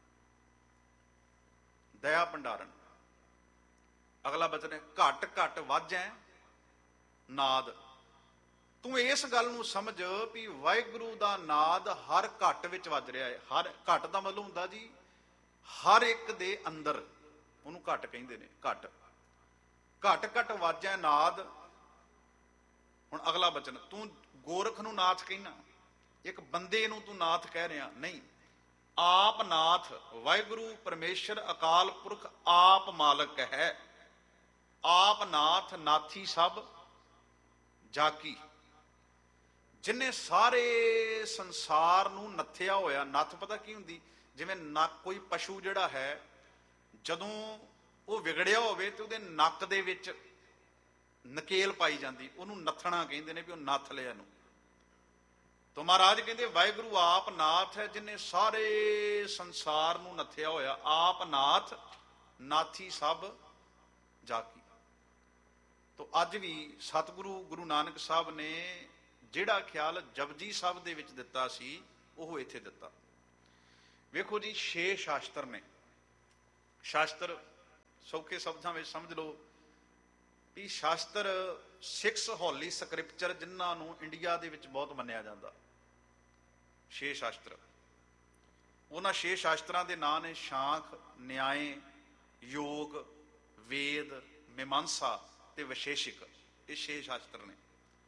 ਦਇਆ ਭੰਡਾਰਨ। ਅਗਲਾ ਬਚਨ ਹੈ ਘਟ ਘਟ ਵਾਜੈ ਨਾਦ। ਤੂੰ ਇਸ ਗੱਲ ਨੂੰ ਸਮਝ ਵੀ ਵਾਹਿਗੁਰੂ ਦਾ ਨਾਦ ਹਰ ਘਟ ਵਿੱਚ ਵੱਜ ਰਿਹਾ ਹੈ। ਹਰ ਘਟ ਦਾ ਮਤਲਬ ਹੁੰਦਾ ਜੀ ਹਰ ਇੱਕ ਦੇ ਅੰਦਰ, ਉਹਨੂੰ ਘਟ ਕਹਿੰਦੇ ਨੇ। ਘਟ ਘਟ ਘਟ ਵਾਜੈ ਨਾਦ। ਹੁਣ ਅਗਲਾ ਬਚਨ, ਤੂੰ ਗੋਰਖ ਨੂੰ ਨਾਥ ਕਹਿਣਾ, ਇੱਕ ਬੰਦੇ ਨੂੰ ਤੂੰ ਨਾਥ ਕਹਿ ਰਿਹਾ ਨਹੀਂ। ਆਪ ਨਾਥ ਵਾਹਿਗੁਰੂ ਪਰਮੇਸ਼ਰ ਅਕਾਲ ਪੁਰਖ ਆਪ ਮਾਲਕ ਹੈ। ਆਪ ਨਾਥ ਨਾਥੀ ਸਭ ਜਾਕੀ, ਜਿਨੇ ਸਾਰੇ ਸੰਸਾਰ ਨੂੰ ਨੱਥਿਆ ਹੋਇਆ। ਨੱਥ ਪਤਾ ਕੀ ਹੁੰਦੀ? ਜਿਵੇਂ ਕੋਈ ਪਸ਼ੂ ਜਿਹੜਾ ਹੈ, ਜਦੋਂ ਉਹ ਵਿਗੜਿਆ ਹੋਵੇ ਤੇ ਉਹਦੇ ਨੱਕ ਦੇ ਵਿੱਚ ਨਕੇਲ ਪਾਈ ਜਾਂਦੀ, ਉਹਨੂੰ ਨੱਥਣਾ ਕਹਿੰਦੇ ਨੇ, ਵੀ ਉਹ ਨੱਥ ਲਿਆ ਨੂੰ। ਤਾਂ ਮਹਾਰਾਜ ਕਹਿੰਦੇ ਵਾਹਿਗੁਰੂ ਆਪ ਨਾਥ ਹੈ, ਜਿਨੇ ਸਾਰੇ ਸੰਸਾਰ ਨੂੰ ਨੱਥਿਆ ਹੋਇਆ। ਆਪ ਨਾਥ ਨਾਥੀ ਸਭ ਜਾਕੀ। ਤਾਂ ਅੱਜ ਵੀ ਸਤਿਗੁਰੂ ਗੁਰੂ ਨਾਨਕ ਸਾਹਿਬ ਨੇ ਜਿਹੜਾ ਖਿਆਲ ਜਪਜੀ ਸਾਹਿਬ ਦੇ ਵਿੱਚ ਦਿੱਤਾ ਸੀ, ਉਹ ਇੱਥੇ ਦਿੱਤਾ। ਵੇਖੋ ਜੀ, 6 ਸ਼ਾਸਤਰ ਨੇ। ਸ਼ਾਸਤਰ ਸੌਖੇ ਸ਼ਬਦਾਂ ਵਿੱਚ ਸਮਝ ਲਓ ਵੀ ਸ਼ਾਸਤਰ 6 ਹੋਲੀ ਸਕ੍ਰਿਪਚਰ, ਜਿਨ੍ਹਾਂ ਨੂੰ ਇੰਡੀਆ ਦੇ ਵਿੱਚ ਬਹੁਤ ਮੰਨਿਆ ਜਾਂਦਾ। 6 ਸ਼ਾਸਤਰ। ਉਹਨਾਂ 6 ਸ਼ਾਸਤਰਾਂ ਦੇ ਨਾਂ ਨੇ ਸ਼ਾਂਖ, ਨਿਆਏ, ਯੋਗ, ਵੇਦ, ਮੀਮਾਂਸਾ ਤੇ ਵਿਸ਼ੇਸ਼ਿਕ। ਇਹ 6 ਸ਼ਾਸਤਰ ਨੇ।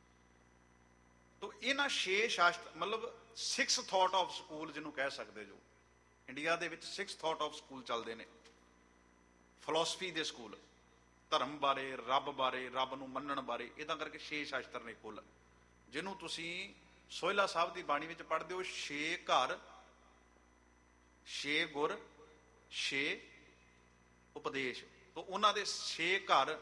ਤੋ ਇਹਨਾਂ 6 ਸ਼ਾਸਤਰ ਮਤਲਬ 6 ਥਾਟ ਆਫ ਸਕੂਲ ਜਿਹਨੂੰ ਕਹਿ ਸਕਦੇ ਜੋ। ਇੰਡੀਆ ਦੇ ਵਿੱਚ 6 ਥਾਟ ਆਫ ਸਕੂਲ ਚੱਲਦੇ ਨੇ, ਫਿਲਾਸਫੀ ਦੇ ਸਕੂਲ, ਧਰਮ ਬਾਰੇ, ਰੱਬ ਬਾਰੇ, ਰੱਬ ਨੂੰ ਮੰਨਣ ਬਾਰੇ। ਇਦਾਂ ਕਰਕੇ 6 ਸ਼ਾਸਤਰ ਨੇ ਕੁੱਲ, ਜਿਹਨੂੰ ਤੁਸੀਂ ਸੋਹਿਲਾ ਸਾਹਿਬ ਦੀ ਬਾਣੀ ਵਿੱਚ ਪੜ੍ਹਦੇ ਹੋ। 6 ਘਰ, 6 ਗੁਰ, 6 ਉਪਦੇਸ਼। ਤਾਂ ਉਹਨਾਂ ਦੇ 6 ਘਰ,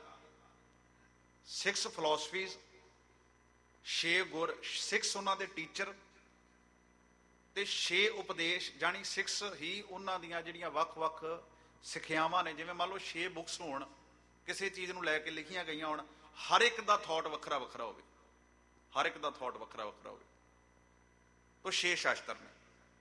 6 ਫਿਲਾਸਫੀਜ਼, 6 ਗੁਰ, 6 ਉਹਨਾਂ ਦੇ ਟੀਚਰ, ਤੇ 6 ਉਪਦੇਸ਼, ਜਾਣੀ 6 ਹੀ ਉਹਨਾਂ ਦੀਆਂ ਜਿਹੜੀਆਂ ਵੱਖ-ਵੱਖ ਸਿੱਖਿਆਵਾਂ ਨੇ। ਜਿਵੇਂ ਮੰਨ ਲਓ 6 ਬੁੱਕਸ ਹੋਣ, ਕਿਸੇ ਚੀਜ਼ ਨੂੰ ਲੈ ਕੇ ਲਿਖੀਆਂ ਗਈਆਂ ਹੋਣ, ਹਰ ਇੱਕ ਦਾ ਥਾਟ ਵੱਖਰਾ ਵੱਖਰਾ ਹੋਵੇ, ਹਰ ਇੱਕ ਦਾ ਥਾਟ ਵੱਖਰਾ ਵੱਖਰਾ ਹੋਵੇ। ਤਾਂ 6 ਸ਼ਾਸਤਰ ਨੇ।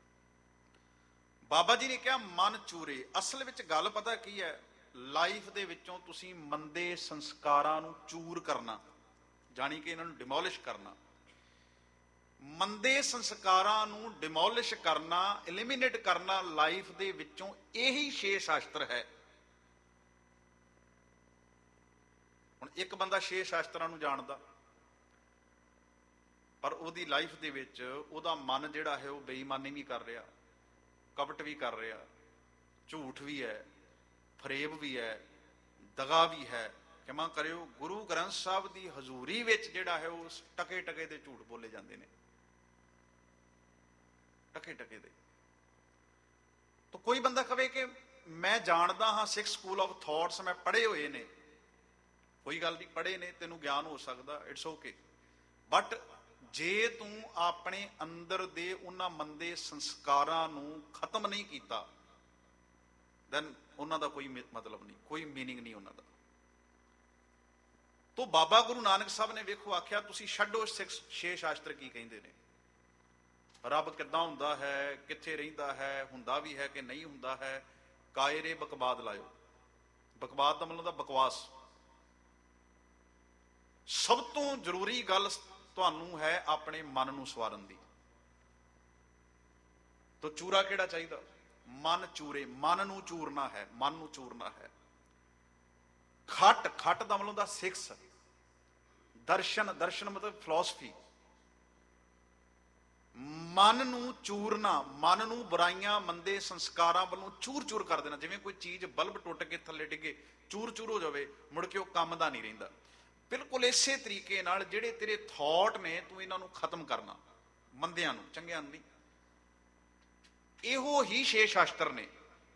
ਬਾਬਾ ਜੀ ਨੇ ਕਿਹਾ ਮਨ ਚੂਰੇ। ਅਸਲ ਵਿੱਚ ਗੱਲ ਪਤਾ ਕੀ ਹੈ? ਲਾਈਫ ਦੇ ਵਿੱਚੋਂ ਤੁਸੀਂ ਮੰਦੇ ਸੰਸਕਾਰਾਂ ਨੂੰ ਚੂਰ ਕਰਨਾ, ਜਾਣੀ ਕਿ ਇਹਨਾਂ ਨੂੰ ਡਿਮੋਲਿਸ਼ ਕਰਨਾ। ਮੰਦੇ ਸੰਸਕਾਰਾਂ ਨੂੰ ਡਿਮੋਲਿਸ਼ ਕਰਨਾ, ਐਲੀਮੀਨੇਟ ਕਰਨਾ ਲਾਈਫ ਦੇ ਵਿੱਚੋਂ, ਇਹੀ 6 ਸ਼ਾਸਤਰ ਹੈ। ਹੁਣ ਇੱਕ ਬੰਦਾ 6 ਸ਼ਾਸਤਰਾਂ ਨੂੰ ਜਾਣਦਾ, ਪਰ ਉਹਦੀ ਲਾਈਫ ਦੇ ਵਿੱਚ ਉਹਦਾ ਮਨ ਜਿਹੜਾ ਹੈ ਉਹ ਬੇਈਮਾਨੀ ਵੀ ਕਰ ਰਿਹਾ, ਕਪਟ ਵੀ ਕਰ ਰਿਹਾ, ਝੂਠ ਵੀ ਹੈ, ਫਰੇਬ ਵੀ ਹੈ, ਦਗਾ ਵੀ ਹੈ। क्षमा करियो, गुरु ग्रंथ साहब की हजूरी विच जिहड़ा है वो टके टके दे झूठ बोले जाते हैं, टके टके दे। तो कोई बंदा कहे कि मैं जानदा हाँ सिक्स स्कूल ऑफ थॉट्स, मैं पढ़े हुए ने, कोई गल नहीं, पढ़े ने, तेनू ज्ञान हो सकता, इट्स ओके। ਬਟ ਜੇ ਤੂੰ ਆਪਣੇ ਅੰਦਰ ਦੇ ਉਹਨਾਂ ਮੰਦੇ ਸੰਸਕਾਰਾਂ ਨੂੰ ਖਤਮ ਨਹੀਂ ਕੀਤਾ, ਦੈਨ ਉਹਨਾਂ ਦਾ ਕੋਈ ਮਤਲਬ ਨਹੀਂ, ਕੋਈ ਮੀਨਿੰਗ ਨਹੀਂ ਉਹਨਾਂ ਦਾ। ਤੋ ਬਾਬਾ ਗੁਰੂ ਨਾਨਕ ਸਾਹਿਬ ਨੇ ਵੇਖੋ ਆਖਿਆ, ਤੁਸੀਂ ਛੱਡੋ 6 ਸ਼ਾਸਤਰ ਕੀ ਕਹਿੰਦੇ ਨੇ, ਰੱਬ ਕਿੱਦਾਂ ਹੁੰਦਾ ਹੈ, ਕਿੱਥੇ ਰਹਿੰਦਾ ਹੈ, ਹੁੰਦਾ ਵੀ ਹੈ ਕਿ ਨਹੀਂ ਹੁੰਦਾ ਹੈ, ਕਾਇਰੇ ਬਕਵਾਦ ਲਾਇਓ। ਬਕਵਾਦ ਦਾ ਮਤਲਬ ਹੁੰਦਾ ਬਕਵਾਸ। ਸਭ ਤੋਂ ਜ਼ਰੂਰੀ ਗੱਲ ਤੁਹਾਨੂੰ ਹੈ ਆਪਣੇ ਮਨ ਨੂੰ ਸਵਾਰਨ ਦੀ। ਤੋ ਚੂਰਾ ਕਿਹੜਾ ਚਾਹੀਦਾ? ਮਨ ਚੂਰੇ, ਮਨ ਨੂੰ ਚੂਰਨਾ ਹੈ, ਮਨ ਨੂੰ ਚੂਰਨਾ ਹੈ। ਖੱਟ, ਖੱਟ ਦਾ ਮਤਲਬ ਹੁੰਦਾ 6। ਦਰਸ਼ਨ, ਦਰਸ਼ਨ ਮਤਲਬ ਫਿਲਾਸਫੀ। ਮਨ ਨੂੰ ਚੂਰਨਾ, ਮਨ ਨੂੰ ਬੁਰਾਈਆਂ ਮੰਦੇ ਸੰਸਕਾਰਾਂ ਵੱਲੋਂ ਚੂਰ ਚੂਰ ਕਰ ਦੇਣਾ। ਜਿਵੇਂ ਕੋਈ ਚੀਜ਼ ਬਲਬ ਟੁੱਟ ਕੇ ਥੱਲੇ ਡਿੱਗੇ, ਚੂਰ ਚੂਰ ਹੋ ਜਾਵੇ, ਮੁੜ ਕੇ ਉਹ ਕੰਮ ਦਾ ਨਹੀਂ ਰਹਿੰਦਾ। ਬਿਲਕੁਲ ਇਸੇ ਤਰੀਕੇ ਨਾਲ ਜਿਹੜੇ ਤੇਰੇ ਥਾਟ ਨੇ, ਤੂੰ ਇਹਨਾਂ ਨੂੰ ਖਤਮ ਕਰਨਾ, ਮੰਦਿਆਂ ਨੂੰ, ਚੰਗਿਆਂ ਨੂੰ ਨਹੀਂ। ਇਹੋ ਹੀ 6 ਸ਼ਾਸਤਰ ਨੇ।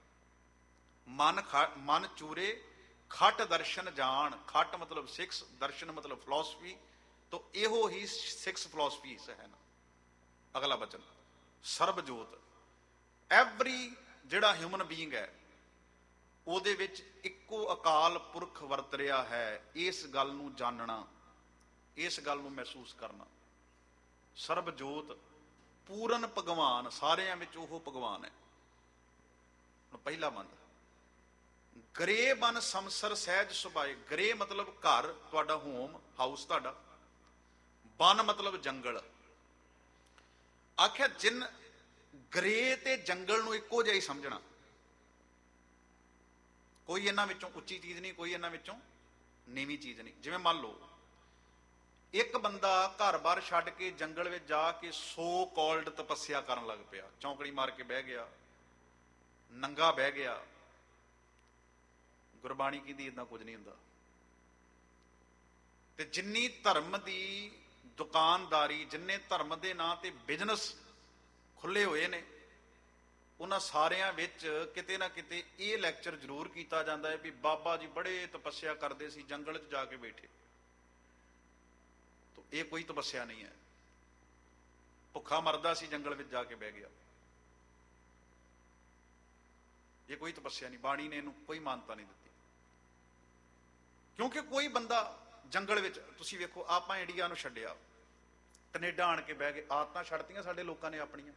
ਮਨ ਚੂਰੇ, ਖੱਟ ਦਰਸ਼ਨ ਜਾਣ। ਖੱਟ ਮਤਲਬ 6, ਦਰਸ਼ਨ ਮਤਲਬ ਫਿਲਾਸਫੀ। ਤੋ ਇਹੋ ਹੀ 6 ਫਿਲਾਸਫੀਜ਼ ਹੈ ਨਾ। ਅਗਲਾ ਬਚਨ ਸਰਬਜੋਤ। ਐਵਰੀ ਜਿਹੜਾ ਹਿਊਮਨ ਬੀਇੰਗ ਹੈ, ਉਹਦੇ ਵਿੱਚ ਇੱਕੋ ਅਕਾਲ ਪੁਰਖ ਵਰਤ ਰਿਹਾ ਹੈ। ਇਸ ਗੱਲ ਨੂੰ ਜਾਣਨਾ, ਇਸ ਗੱਲ ਨੂੰ ਮਹਿਸੂਸ ਕਰਨਾ। ਸਰਬਜੋਤ, ਪੂਰਨ ਭਗਵਾਨ, ਸਾਰਿਆਂ ਵਿੱਚ ਉਹ ਭਗਵਾਨ ਹੈ। ਹੁਣ ਪਹਿਲਾ ਮੰਨ, ਗਰੇ ਬਨ ਸੰਸਰ ਸਹਿਜ ਸੁਭਾਏ। ਗਰੇ ਮਤਲਬ ਘਰ, ਤੁਹਾਡਾ ਹੋਮ ਹਾਊਸ ਤੁਹਾਡਾ। ਬਨ ਮਤਲਬ ਜੰਗਲ। ਆਖਿਆ ਜਿਨ ਗਰੇ ਤੇ ਜੰਗਲ ਨੂੰ ਇੱਕੋ ਜਿਹਾ ਹੀ ਸਮਝਣਾ। ਕੋਈ ਇਹਨਾਂ ਵਿੱਚੋਂ ਉੱਚੀ ਚੀਜ਼ ਨਹੀਂ, ਕੋਈ ਇਹਨਾਂ ਵਿੱਚੋਂ ਨੀਵੀਂ ਚੀਜ਼ ਨਹੀਂ। ਜਿਵੇਂ ਮੰਨ ਲਓ ਇੱਕ ਬੰਦਾ ਘਰ-ਬਾਰ ਛੱਡ ਕੇ ਜੰਗਲ ਵਿੱਚ ਜਾ ਕੇ ਸੋ ਕਾਲਡ ਤਪੱਸਿਆ ਕਰਨ ਲੱਗ ਪਿਆ, ਚੌਂਕੜੀ ਮਾਰ ਕੇ ਬਹਿ ਗਿਆ, ਨੰਗਾ ਬਹਿ ਗਿਆ। ਗੁਰਬਾਣੀ ਕਹਿੰਦੀ ਏਦਾਂ ਕੁਝ ਨਹੀਂ ਹੁੰਦਾ। ਤੇ ਜਿੰਨੀ ਧਰਮ ਦੀ ਦੁਕਾਨਦਾਰੀ, ਜਿੰਨੇ ਧਰਮ ਦੇ ਨਾਂ ਤੇ ਬਿਜ਼ਨਸ ਖੁੱਲੇ ਹੋਏ ਨੇ, ਉਹਨਾਂ ਸਾਰਿਆਂ ਵਿੱਚ ਕਿਤੇ ਨਾ ਕਿਤੇ ਇਹ ਲੈਕਚਰ ਜ਼ਰੂਰ ਕੀਤਾ ਜਾਂਦਾ ਹੈ ਵੀ ਬਾਬਾ ਜੀ ਬੜੇ ਤਪੱਸਿਆ ਕਰਦੇ ਸੀ, ਜੰਗਲ 'ਚ ਜਾ ਕੇ ਬੈਠੇ। ਤਾਂ ਇਹ ਕੋਈ ਤਪੱਸਿਆ ਨਹੀਂ ਹੈ। ਭੁੱਖਾ ਮਰਦਾ ਸੀ, ਜੰਗਲ ਵਿੱਚ ਜਾ ਕੇ ਬਹਿ ਗਿਆ। ਇਹ ਕੋਈ ਤਪੱਸਿਆ ਨਹੀਂ। ਬਾਣੀ ਨੇ ਇਹਨੂੰ ਕੋਈ ਮਾਨਤਾ ਨਹੀਂ ਦਿੱਤੀ। ਕਿਉਂਕਿ ਕੋਈ ਬੰਦਾ ਜੰਗਲ ਵਿੱਚ, ਤੁਸੀਂ ਵੇਖੋ ਆਪਾਂ ਇੰਡੀਆ ਨੂੰ ਛੱਡਿਆ, ਕੈਨੇਡਾ ਆਣ ਕੇ ਬਹਿ ਗਏ। ਆਦਤਾਂ ਛੱਡਤੀਆਂ ਸਾਡੇ ਲੋਕਾਂ ਨੇ ਆਪਣੀਆਂ।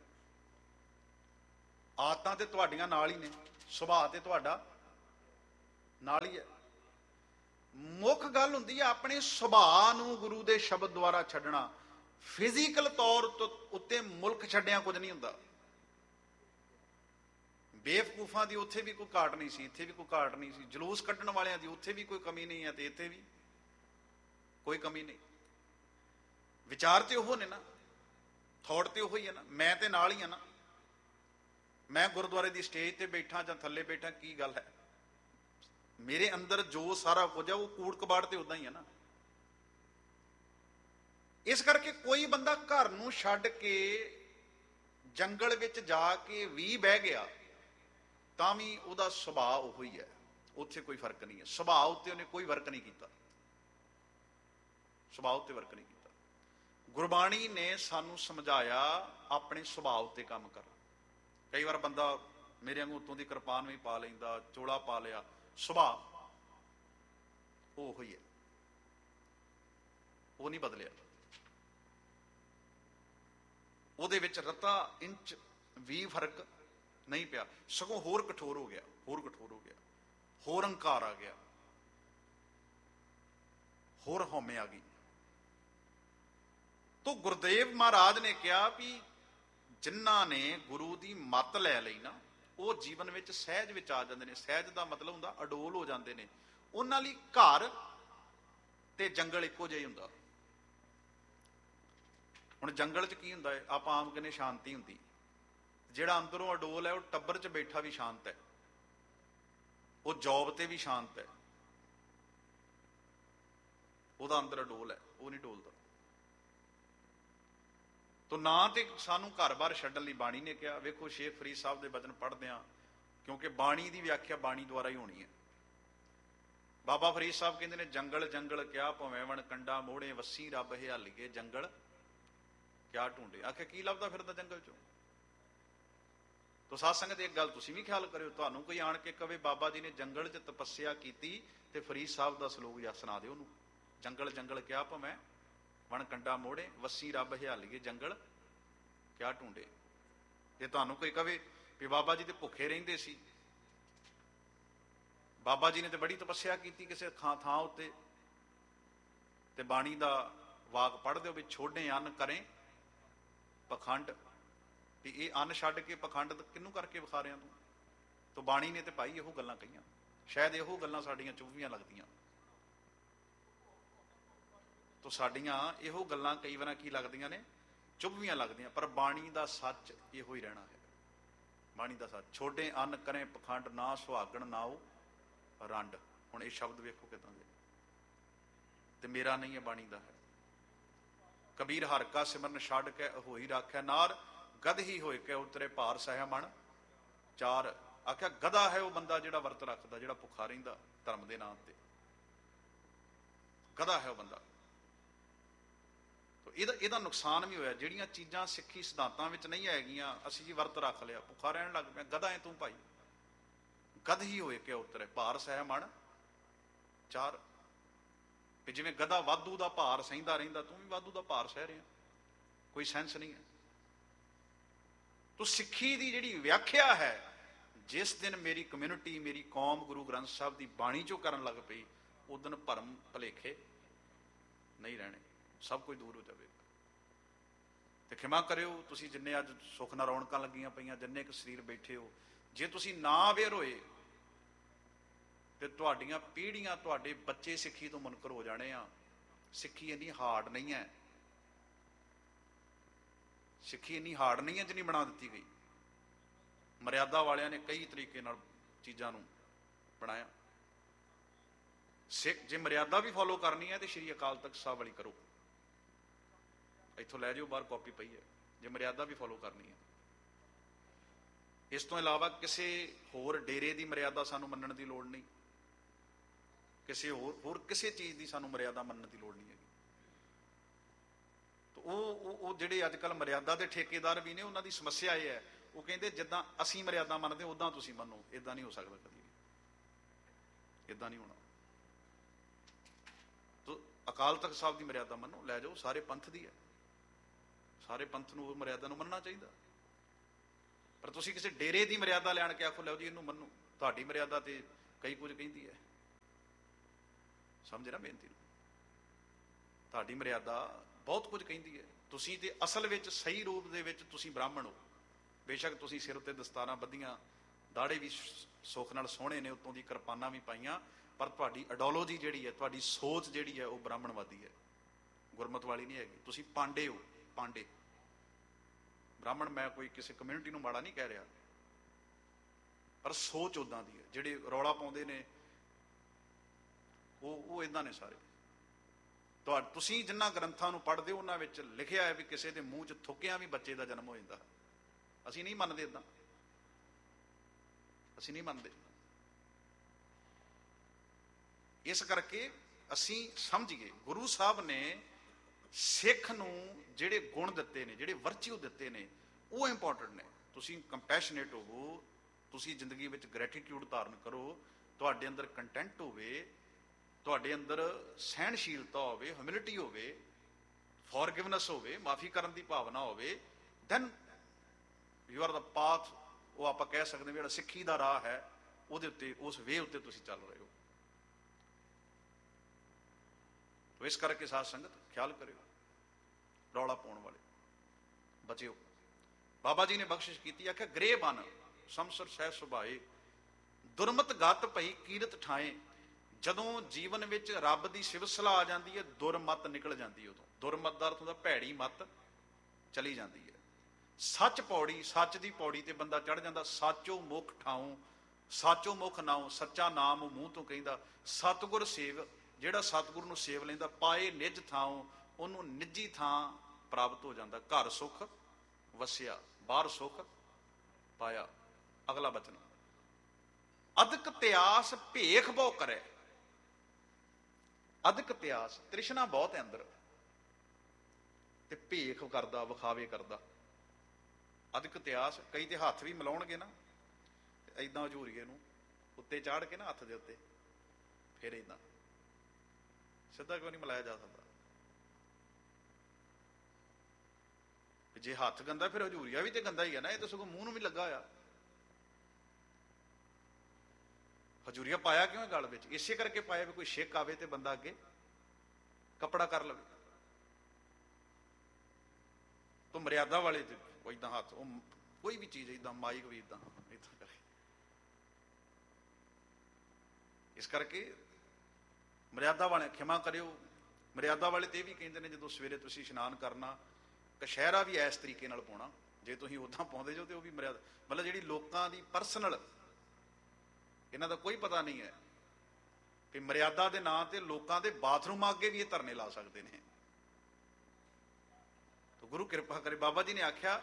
ਆਦਤਾਂ ਤੇ ਤੁਹਾਡੀਆਂ ਨਾਲ ਹੀ ਨੇ, ਸੁਭਾਅ ਤੇ ਤੁਹਾਡਾ ਨਾਲ ਹੀ ਹੈ। ਮੁੱਖ ਗੱਲ ਹੁੰਦੀ ਹੈ ਆਪਣੇ ਸੁਭਾਅ ਨੂੰ ਗੁਰੂ ਦੇ ਸ਼ਬਦ ਦੁਆਰਾ ਛੱਡਣਾ। ਫਿਜ਼ੀਕਲ ਤੌਰ ਉੱਤੇ ਮੁਲਕ ਛੱਡਿਆ ਕੁਝ ਨਹੀਂ ਹੁੰਦਾ। ਬੇਵਕੂਫਾਂ ਦੀ ਉੱਥੇ ਵੀ ਕੋਈ ਘਾਟ ਨਹੀਂ ਸੀ, ਇੱਥੇ ਵੀ ਕੋਈ ਘਾਟ ਨਹੀਂ ਸੀ। ਜਲੂਸ ਕੱਢਣ ਵਾਲਿਆਂ ਦੀ ਉੱਥੇ ਵੀ ਕੋਈ ਕਮੀ ਨਹੀਂ ਹੈ ਤੇ ਇੱਥੇ ਵੀ ਕੋਈ ਕਮੀ ਨਹੀਂ। ਵਿਚਾਰ ਤੇ ਉਹ ਨੇ ਨਾ, ਥੋੜ ਤੇ ਉਹ ਹੀ ਹੈ ਨਾ। ਮੈਂ ਤੇ ਨਾਲ ਹੀ ਆ ਨਾ। ਮੈਂ ਗੁਰਦੁਆਰੇ ਦੀ ਸਟੇਜ ਤੇ ਬੈਠਾ ਜਾਂ ਥੱਲੇ ਬੈਠਾ, ਕੀ ਗੱਲ ਹੈ? ਮੇਰੇ ਅੰਦਰ ਜੋ ਸਾਰਾ ਕੁਝ ਹੈ ਉਹ ਕੂੜ ਕਬਾੜ ਤੇ ਉਦਾਂ ਹੀ ਹੈ ਨਾ। ਇਸ ਕਰਕੇ ਕੋਈ ਬੰਦਾ ਘਰ ਨੂੰ ਛੱਡ ਕੇ ਜੰਗਲ ਵਿੱਚ ਜਾ ਕੇ ਵੀ ਬਹਿ ਗਿਆ ਤਾਂ ਵੀ ਉਹਦਾ ਸੁਭਾਅ ਉਹੋ ਹੀ ਹੈ। ਉੱਥੇ ਕੋਈ ਫਰਕ ਨਹੀਂ ਹੈ। ਸੁਭਾਅ ਉੱਤੇ ਉਹਨੇ ਕੋਈ ਵਰਕ ਨਹੀਂ ਕੀਤਾ। ਸੁਭਾਅ ਉੱਤੇ ਵਰਕ ਨਹੀਂ ਕੀਤਾ। ਗੁਰਬਾਣੀ ਨੇ ਸਾਨੂੰ ਸਮਝਾਇਆ ਆਪਣੇ ਸੁਭਾਅ ਉੱਤੇ ਕੰਮ ਕਰ। ਕਈ ਵਾਰ ਬੰਦਾ ਮੇਰੇ ਵਾਂਗੂ ਉੱਤੋਂ ਦੀ ਕਿਰਪਾਨ ਵੀ ਪਾ ਲੈਂਦਾ, ਚੋਲਾ ਪਾ ਲਿਆ, ਸੁਭਾਅ ਉਹ ਹੀ ਹੈ, ਉਹ ਨਹੀਂ ਬਦਲਿਆ। ਉਹਦੇ ਵਿੱਚ ਰੱਤਾ ਇੰਚ ਵੀ ਫਰਕ ਨਹੀਂ ਪਿਆ, ਸਗੋਂ ਹੋਰ ਕਠੋਰ ਹੋ ਗਿਆ, ਹੋਰ ਕਠੋਰ ਹੋ ਗਿਆ, ਹੋਰ ਹੰਕਾਰ ਆ ਗਿਆ, ਹੋਰ ਹਉਮੈ ਆ ਗਈ। ਤੋ ਗੁਰਦੇਵ ਮਹਾਰਾਜ ਨੇ ਕਿਹਾ ਵੀ ਜਿਨ੍ਹਾਂ ਨੇ ਗੁਰੂ ਦੀ ਮੱਤ ਲੈ ਲਈ ਨਾ, ਉਹ ਜੀਵਨ ਵਿੱਚ ਸਹਿਜ ਵਿੱਚ ਆ ਜਾਂਦੇ ਨੇ। ਸਹਿਜ ਦਾ ਮਤਲਬ ਹੁੰਦਾ ਅਡੋਲ ਹੋ ਜਾਂਦੇ ਨੇ। ਉਹਨਾਂ ਲਈ ਘਰ ਤੇ ਜੰਗਲ ਇੱਕੋ ਜਿਹਾ ਹੀ ਹੁੰਦਾ। ਹੁਣ ਜੰਗਲ 'ਚ ਕੀ ਹੁੰਦਾ ਹੈ? ਆਪਾਂ ਆਮ ਕਹਿੰਦੇ ਸ਼ਾਂਤੀ ਹੁੰਦੀ। ਜਿਹੜਾ ਅੰਦਰੋਂ ਅਡੋਲ ਹੈ ਉਹ ਟੱਬਰ 'ਚ ਬੈਠਾ ਵੀ ਸ਼ਾਂਤ ਹੈ, ਉਹ ਜੌਬ ਤੇ ਵੀ ਸ਼ਾਂਤ ਹੈ, ਉਹਦਾ ਅੰਦਰ ਅਡੋਲ ਹੈ, ਉਹ ਨਹੀਂ ਡੋਲਦਾ। ਤੋ ਨਾ ਤੇ ਸਾਨੂੰ ਘਰ-ਬਾਰ ਛੱਡਣ ਲਈ ਬਾਣੀ ਨੇ ਕਿਹਾ। ਵੇਖੋ ਸ਼ੇਖ ਫਰੀਦ ਸਾਹਿਬ ਦੇ ਬਚਨ ਪੜ੍ਹਦੇ ਹਾਂ, ਕਿਉਂਕਿ ਬਾਣੀ ਦੀ ਵਿਆਖਿਆ ਬਾਣੀ ਦੁਆਰਾ ਹੀ ਹੋਣੀ ਹੈ। ਬਾਬਾ ਫਰੀਦ ਸਾਹਿਬ ਕਹਿੰਦੇ ਨੇ, ਜੰਗਲ ਜੰਗਲ ਕਿਆ ਭਵੇਂ ਵਣ ਕੰਡਾ ਮੋੜੇ, ਵੱਸੀ ਰੱਬ ਹਿਆਲੀਏ ਜੰਗਲ ਕਿਆ ਢੂੰਡੇ। ਆਖਿਆ ਕੀ ਲੱਭਦਾ ਫਿਰਦਾ ਜੰਗਲ ਚੋਂ? ਤੋ ਸਾਧ ਸੰਗਤ ਇੱਕ ਗੱਲ ਤੁਸੀਂ ਵੀ ਖਿਆਲ ਕਰਿਓ, ਤੁਹਾਨੂੰ ਕੋਈ ਆਣ ਕੇ ਕਵੇ ਬਾਬਾ ਜੀ ਨੇ ਜੰਗਲ 'ਚ ਤਪੱਸਿਆ ਕੀਤੀ, ਤੇ ਫਰੀਦ ਸਾਹਿਬ ਦਾ ਸਲੋਕ ਜਾਂ ਸੁਣਾ ਦਿਓ ਉਹਨੂੰ, ਜੰਗਲ ਜੰਗਲ ਕਿਆ ਭਵੇਂ ਵਣ ਕੰਡਾ ਮੋੜੇ, ਵੱਸੀ ਰੱਬ ਹਿਆਲੀਏ ਜੰਗਲ ਕਿਆ ਢੂੰਡੇ। ਜੇ ਤੁਹਾਨੂੰ ਕੋਈ ਕਵੇ ਵੀ ਬਾਬਾ ਜੀ ਤੇ ਭੁੱਖੇ ਰਹਿੰਦੇ ਸੀ, ਬਾਬਾ ਜੀ ਨੇ ਤੇ ਬੜੀ ਤਪੱਸਿਆ ਕੀਤੀ ਕਿਸੇ ਥਾਂ ਉੱਤੇ, ਤੇ ਬਾਣੀ ਦਾ ਵਾਕ ਪੜ੍ਹ ਦਿਓ ਵੀ ਛੋਡੇ ਅੰਨ ਕਰੇ ਪਖੰਡ, ਵੀ ਇਹ ਅੰਨ ਛੱਡ ਕੇ ਪਖੰਡ ਕਿਹਨੂੰ ਕਰਕੇ ਵਿਖਾ ਰਿਆਂ ਤੂੰ? ਤੋ ਬਾਣੀ ਨੇ ਤੇ ਭਾਈ ਇਹੋ ਗੱਲਾਂ ਕਹੀਆਂ, ਸ਼ਾਇਦ ਇਹੋ ਗੱਲਾਂ ਸਾਡੀਆਂ ਚੁਭਵੀਆਂ ਲੱਗਦੀਆਂ। ਤੋ ਸਾਡੀਆਂ ਇਹੋ ਗੱਲਾਂ ਕਈ ਵਾਰਾਂ ਕੀ ਲੱਗਦੀਆਂ ਨੇ, ਚੁਭਵੀਆਂ ਲੱਗਦੀਆਂ, ਪਰ ਬਾਣੀ ਦਾ ਸੱਚ ਇਹੋ ਹੀ ਰਹਿਣਾ ਹੈ। ਬਾਣੀ ਦਾ ਸੱਚ, ਛੋਡੇ ਅੰਨ ਕਰੇ ਪਖੰਡ, ਨਾ ਸੁਹਾਗਣ ਨਾਉ ਰੰਡ। ਹੁਣ ਇਹ ਸ਼ਬਦ ਵੇਖੋ ਕਿਦਾਂ ਦੇ, ਤੇ ਮੇਰਾ ਨਹੀਂ ਹੈ ਬਾਣੀ ਦਾ ਹੈ। ਕਬੀਰ ਹਰਿ ਕਾ ਸਿਮਰਨ ਛੱਡ ਕੇ ਹੋਈ ਰਾਖਿਆ ਨਾਰ, ਗਧ ਹੀ ਹੋਏ ਕੇ ਉਤਰੇ ਭਾਰ ਸਹਿ ਮਣ ਚਾਰ। ਆਖਿਆ ਗਧਾ ਹੈ ਉਹ ਬੰਦਾ ਜਿਹੜਾ ਵਰਤ ਰੱਖਦਾ, ਜਿਹੜਾ ਭੁੱਖਾ ਰਹਿੰਦਾ ਧਰਮ ਦੇ ਨਾਮ ਤੇ, ਗਧਾ ਹੈ ਉਹ ਬੰਦਾ। ਇਹਦਾ ਨੁਕਸਾਨ ਵੀ ਹੋਇਆ, ਜਿਹੜੀਆਂ ਚੀਜ਼ਾਂ ਸਿੱਖੀ ਸਿਧਾਂਤਾਂ ਵਿੱਚ ਨਹੀਂ ਹੈਗੀਆਂ, ਅਸੀਂ ਜੀ ਵਰਤ ਰੱਖ ਲਿਆ, ਭੁੱਖਾ ਰਹਿਣ ਲੱਗ ਪਿਆ, ਗਧਾ ਹੈ ਤੂੰ ਭਾਈ। ਗਧ ਹੀ ਹੋਏ ਕਿ ਉਤਰੇ ਭਾਰ ਸਹਿ ਮਣ ਚਾਰ, ਵੀ ਜਿਵੇਂ ਗਧਾ ਵਾਧੂ ਦਾ ਭਾਰ ਸਹਿੰਦਾ ਰਹਿੰਦਾ, ਤੂੰ ਵੀ ਵਾਧੂ ਦਾ ਭਾਰ ਸਹਿ ਰਿਹਾ, ਕੋਈ ਸੈਂਸ ਨਹੀਂ ਹੈ। ਤੋ ਸਿੱਖੀ ਦੀ ਜਿਹੜੀ ਵਿਆਖਿਆ ਹੈ, ਜਿਸ ਦਿਨ ਮੇਰੀ ਕਮਿਊਨਿਟੀ, ਮੇਰੀ ਕੌਮ ਗੁਰੂ ਗ੍ਰੰਥ ਸਾਹਿਬ ਦੀ ਬਾਣੀ ਚੋਂ ਕਰਨ ਲੱਗ ਪਈ, ਉਸ ਦਿਨ ਭਰਮ ਭਲੇਖੇ ਨਹੀਂ ਰਹਿਣੇ, ਸਭ ਕੁਝ ਦੂਰ ਹੋ ਜਾਵੇਗਾ। ਤੇ ਖਿਮਾ ਕਰਿਓ, ਤੁਸੀਂ ਜਿੰਨੇ ਅੱਜ ਸੁੱਖ ਨਾਲ ਰੌਣਕਾਂ ਲੱਗੀਆਂ ਪਈਆਂ, ਜਿੰਨੇ ਕੁ ਸਰੀਰ ਬੈਠੇ ਹੋ, ਜੇ ਤੁਸੀਂ ਨਾ ਅਵੇਅਰ ਹੋਏ ਤੇ ਤੁਹਾਡੀਆਂ ਪੀੜ੍ਹੀਆਂ, ਤੁਹਾਡੇ ਬੱਚੇ ਸਿੱਖੀ ਤੋਂ ਮੁਨਕਰ ਹੋ ਜਾਣੇ ਆ। ਸਿੱਖੀ ਇੰਨੀ ਹਾਰਡ ਨਹੀਂ ਹੈ, ਸਿੱਖੀ ਇੰਨੀ ਹਾਰਡ ਨਹੀਂ ਹੈ ਜਿੰਨੀ ਬਣਾ ਦਿੱਤੀ ਗਈ। ਮਰਿਆਦਾ ਵਾਲਿਆਂ ਨੇ ਕਈ ਤਰੀਕੇ ਨਾਲ ਚੀਜ਼ਾਂ ਨੂੰ ਬਣਾਇਆ। ਸਿੱਖ ਜੇ ਮਰਿਆਦਾ ਵੀ ਫੋਲੋ ਕਰਨੀ ਹੈ ਤੇ ਸ਼੍ਰੀ ਅਕਾਲ ਤਖਤ ਸਾਹਿਬ ਵਾਲੀ ਕਰੋ, ਇੱਥੋਂ ਲੈ ਜਾਓ, ਬਾਹਰ ਕਾਪੀ ਪਈ ਹੈ, ਜੇ ਮਰਿਆਦਾ ਵੀ ਫੋਲੋ ਕਰਨੀ ਹੈ। ਇਸ ਤੋਂ ਇਲਾਵਾ ਕਿਸੇ ਹੋਰ ਡੇਰੇ ਦੀ ਮਰਿਆਦਾ ਸਾਨੂੰ ਮੰਨਣ ਦੀ ਲੋੜ ਨਹੀਂ, ਕਿਸੇ ਹੋਰ ਕਿਸੇ ਚੀਜ਼ ਦੀ ਸਾਨੂੰ ਮਰਿਆਦਾ ਮੰਨਣ ਦੀ ਲੋੜ ਨਹੀਂ ਹੈਗੀ। ਉਹ ਜਿਹੜੇ ਅੱਜ ਕੱਲ੍ਹ ਮਰਿਆਦਾ ਦੇ ਠੇਕੇਦਾਰ ਵੀ ਨੇ, ਉਹਨਾਂ ਦੀ ਸਮੱਸਿਆ ਇਹ ਹੈ, ਉਹ ਕਹਿੰਦੇ ਜਿੱਦਾਂ ਅਸੀਂ ਮਰਿਆਦਾ ਮੰਨਦੇ ਉਦਾਂ ਤੁਸੀਂ ਮੰਨੋ। ਇਦਾਂ ਨਹੀਂ ਹੋ ਸਕਦਾ, ਕਦੀ ਇਦਾਂ ਨਹੀਂ ਹੋਣਾ। ਤੋ ਅਕਾਲ ਤਖਤ ਸਾਹਿਬ ਦੀ ਮਰਿਆਦਾ ਮੰਨੋ, ਲੈ ਜਾਓ, ਸਾਰੇ ਪੰਥ ਦੀ ਹੈ, ਸਾਰੇ ਪੰਥ ਨੂੰ ਉਹ ਮਰਿਆਦਾ ਨੂੰ ਮੰਨਣਾ ਚਾਹੀਦਾ। ਪਰ ਤੁਸੀਂ ਕਿਸੇ ਡੇਰੇ ਦੀ ਮਰਿਆਦਾ ਲੈਣ ਕੇ ਆਖੋ ਲਓ ਜੀ ਇਹਨੂੰ ਮੰਨੋ, ਤੁਹਾਡੀ ਮਰਿਆਦਾ ਤੇ ਕਈ ਕੁਝ ਕਹਿੰਦੀ ਹੈ। ਸਮਝੇ ਨਾ ਬੇਨਤੀ ਨੂੰ? ਤੁਹਾਡੀ ਮਰਿਆਦਾ ਬਹੁਤ ਕੁਝ ਕਹਿੰਦੀ ਹੈ। ਤੁਸੀਂ ਤੇ ਅਸਲ ਵਿੱਚ ਸਹੀ ਰੂਪ ਦੇ ਵਿੱਚ ਤੁਸੀਂ ਬ੍ਰਾਹਮਣ ਹੋ। ਬੇਸ਼ੱਕ ਤੁਸੀਂ ਸਿਰ ਉੱਤੇ ਦਸਤਾਰਾਂ ਬੱਧੀਆਂ, ਦਾੜੇ ਵੀ ਸੁੱਖ ਨਾਲ ਸੋਹਣੇ ਨੇ, ਉੱਤੋਂ ਦੀ ਕਿਰਪਾਨਾਂ ਵੀ ਪਾਈਆਂ, ਪਰ ਤੁਹਾਡੀ ਆਈਡੀਓਲੋਜੀ ਜਿਹੜੀ ਹੈ, ਤੁਹਾਡੀ ਸੋਚ ਜਿਹੜੀ ਹੈ, ਉਹ ਬ੍ਰਾਹਮਣਵਾਦੀ ਹੈ, ਗੁਰਮਤ ਵਾਲੀ ਨਹੀਂ ਹੈਗੀ। ਤੁਸੀਂ ਪਾਂਡੇ ਹੋ, ਪਾਂਡੇ। ਬ੍ਰਾਹਮਣ ਮੈਂ ਕੋਈ ਕਿਸੇ ਕਮਿਊਨਿਟੀ ਨੂੰ ਮਾੜਾ ਨਹੀਂ ਕਹਿ ਰਿਹਾ, ਪਰ ਸੋਚ ਉਦਾਂ ਦੀ ਹੈ। ਜਿਹੜੇ ਰੌਲਾ ਪਾਉਂਦੇ ਨੇ ਉਹ ਇਦਾਂ ਨੇ ਸਾਰੇ। ਤੁਸੀਂ ਜਿਨ੍ਹਾਂ ਗ੍ਰੰਥਾਂ ਨੂੰ ਪੜ੍ਹਦੇ ਹੋ, ਉਹਨਾਂ ਵਿੱਚ ਲਿਖਿਆ ਹੈ ਵੀ ਕਿਸੇ ਦੇ ਮੂੰਹ 'ਚ ਥੁੱਕਿਆਂ ਵੀ ਬੱਚੇ ਦਾ ਜਨਮ ਹੋ ਜਾਂਦਾ। ਅਸੀਂ ਨਹੀਂ ਮੰਨਦੇ ਇਦਾਂ, ਅਸੀਂ ਨਹੀਂ ਮੰਨਦੇ। ਇਸ ਕਰਕੇ ਅਸੀਂ ਸਮਝੀਏ, ਗੁਰੂ ਸਾਹਿਬ ਨੇ ਸਿੱਖ ਨੂੰ ਜਿਹੜੇ ਗੁਣ ਦਿੱਤੇ ਨੇ, ਜਿਹੜੇ ਵਰਚਿਊ ਦਿੱਤੇ ਨੇ, ਉਹ ਇੰਪੋਰਟੈਂਟ ਨੇ। ਤੁਸੀਂ ਕੰਪੈਸ਼ਨੇਟ ਹੋਵੋ, ਤੁਸੀਂ ਜ਼ਿੰਦਗੀ ਵਿੱਚ ਗ੍ਰੈਟੀਟਿਊਡ ਧਾਰਨ ਕਰੋ, ਤੁਹਾਡੇ ਅੰਦਰ ਕੰਟੈਂਟ ਹੋਵੇ, ਤੁਹਾਡੇ ਅੰਦਰ ਸਹਿਣਸ਼ੀਲਤਾ ਹੋਵੇ, ਹਿਊਮਿਲਿਟੀ ਹੋਵੇ, ਫੋਰਗਿਵਨੈਸ ਹੋਵੇ, ਮਾਫੀ ਕਰਨ ਦੀ ਭਾਵਨਾ ਹੋਵੇ, then you are the path. ਉਹ ਆਪਾਂ ਕਹਿ ਸਕਦੇ ਜਿਹੜਾ ਸਿੱਖੀ ਦਾ ਰਾਹ ਹੈ, ਉਹਦੇ ਉੱਤੇ, ਉਸ ਵੇ ਉੱਤੇ ਤੁਸੀਂ ਚੱਲ ਰਹੇ ਹੋ। ਇਸ ਕਰਕੇ ਸਾਧ ਸੰਗਤ ਖਿਆਲ ਕਰਿਓ, ਰੌਲਾ ਪਾਉਣ ਵਾਲੇ ਬਚਿਓ। ਬਾਬਾ ਜੀ ਨੇ ਬਖਸ਼ਿਸ਼ ਕੀਤੀ, ਆਖਿਆ ਗ੍ਰਹਿ ਬਨ ਸੰਸਰ ਸਹਿ ਸੁਭਾਏ, ਦੁਰਮਤ ਗਤ ਭਈ ਕੀਰਤ ਠਾਏ। ਜਦੋਂ ਜੀਵਨ ਵਿੱਚ ਰੱਬ ਦੀ ਸਿਵਸਲਾ ਆ ਜਾਂਦੀ ਹੈ, ਦੁਰਮਤ ਨਿਕਲ ਜਾਂਦੀ ਹੈ। ਉਦੋਂ ਦੁਰਮਤ ਦਾ ਅਰਥ ਹੁੰਦਾ ਭੈੜੀ ਮਤ ਚਲੀ ਜਾਂਦੀ ਹੈ। ਸੱਚ ਪੌੜੀ, ਸੱਚ ਦੀ ਪੌੜੀ ਤੇ ਬੰਦਾ ਚੜ ਜਾਂਦਾ। ਸਾਚੋ ਮੁਖ ਠਾਉ, ਸਾਚੋ ਮੁਖ ਨਾਉ, ਸੱਚਾ ਨਾਮ ਮੂੰਹ ਤੋਂ ਕਹਿੰਦਾ। ਸਤਿਗੁਰ ਸੇਵ, ਜਿਹੜਾ ਸਤਿਗੁਰ ਨੂੰ ਸੇਵ ਲੈਂਦਾ, ਪਾਏ ਨਿਜ ਥਾਉ, ਉਹਨੂੰ ਨਿੱਜੀ ਥਾਂ ਪ੍ਰਾਪਤ ਹੋ ਜਾਂਦਾ। ਘਰ ਸੁਖ ਵਸਿਆ, ਬਾਹਰ ਸੁਖ ਪਾਇਆ। ਅਗਲਾ ਬਚਨ, ਅਦਕ ਤਿਆਸ ਭੇਖ ਬਹੁ ਕਰੇ, ਅਧਿਕ ਇਤਿਹਾਸ, ਤ੍ਰਿਸ਼ਨਾ ਬਹੁਤ ਹੈ ਅੰਦਰ, ਤੇ ਭੇਖ ਕਰਦਾ, ਵਿਖਾਵੇ ਕਰਦਾ। ਅਧਿਕ ਇਤਿਹਾਸ, ਕਈ ਤੇ ਹੱਥ ਵੀ ਮਿਲਾਉਣਗੇ ਨਾ ਏਦਾਂ ਹਜੂਰੀਏ ਨੂੰ ਉੱਤੇ ਚਾੜ ਕੇ ਨਾ, ਹੱਥ ਦੇ ਉੱਤੇ, ਫਿਰ ਏਦਾਂ ਸਿੱਧਾ ਕਿਉਂ ਨਹੀਂ ਮਿਲਾਇਆ ਜਾ ਸਕਦਾ? ਜੇ ਹੱਥ ਗੰਦਾ ਫਿਰ ਹਜੂਰੀਆ ਵੀ ਤੇ ਗੰਦਾ ਹੀ ਹੈ ਨਾ, ਇਹ ਤਾਂ ਸਗੋਂ ਮੂੰਹ ਨੂੰ ਵੀ ਲੱਗਾ ਹੋਇਆ। ਹਜੂਰੀਆ ਪਾਇਆ ਕਿਉਂ ਗਲ ਵਿੱਚ? ਇਸੇ ਕਰਕੇ ਪਾਇਆ ਵੀ ਕੋਈ ਛਿੱਕ ਆਵੇ ਤੇ ਬੰਦਾ ਅੱਗੇ ਕੱਪੜਾ ਕਰ ਲਵੇ। ਤੋਂ ਮਰਿਆਦਾ ਵਾਲੇ ਉਹ ਏਦਾਂ ਹੱਥ, ਉਹ ਕੋਈ ਵੀ ਚੀਜ਼ ਏਦਾਂ, ਮਾਈਕ ਵੀ ਏਦਾਂ ਕਰੇ। ਇਸ ਕਰਕੇ ਮਰਿਆਦਾ ਵਾਲੇ, ਖਿਮਾ ਕਰਿਓ, ਮਰਿਆਦਾ ਵਾਲੇ ਤੇ ਇਹ ਵੀ ਕਹਿੰਦੇ ਨੇ ਜਦੋਂ ਸਵੇਰੇ ਤੁਸੀਂ ਇਸ਼ਨਾਨ ਕਰਨਾ, ਕਸ਼ਹਿਰਾ ਵੀ ਇਸ ਤਰੀਕੇ ਨਾਲ ਪਾਉਣਾ। ਜੇ ਤੁਸੀਂ ਉੱਦਾਂ ਪਾਉਂਦੇ ਜੋ ਤੇ ਉਹ ਵੀ ਮਰਿਆਦਾ, ਮਤਲਬ ਜਿਹੜੀ ਲੋਕਾਂ ਦੀ ਪਰਸਨਲ, ਇਹਨਾਂ ਦਾ ਕੋਈ ਪਤਾ ਨਹੀਂ ਹੈ ਕਿ ਮਰਿਆਦਾ ਦੇ ਨਾਂ ਤੇ ਲੋਕਾਂ ਦੇ ਬਾਥਰੂਮਾਂ ਅੱਗੇ ਵੀ ਇਹ ਧਰਨੇ ਲਾ ਸਕਦੇ ਨੇ। ਤਾਂ ਗੁਰੂ ਕਿਰਪਾ ਕਰੇ। ਬਾਬਾ ਜੀ ਨੇ ਆਖਿਆ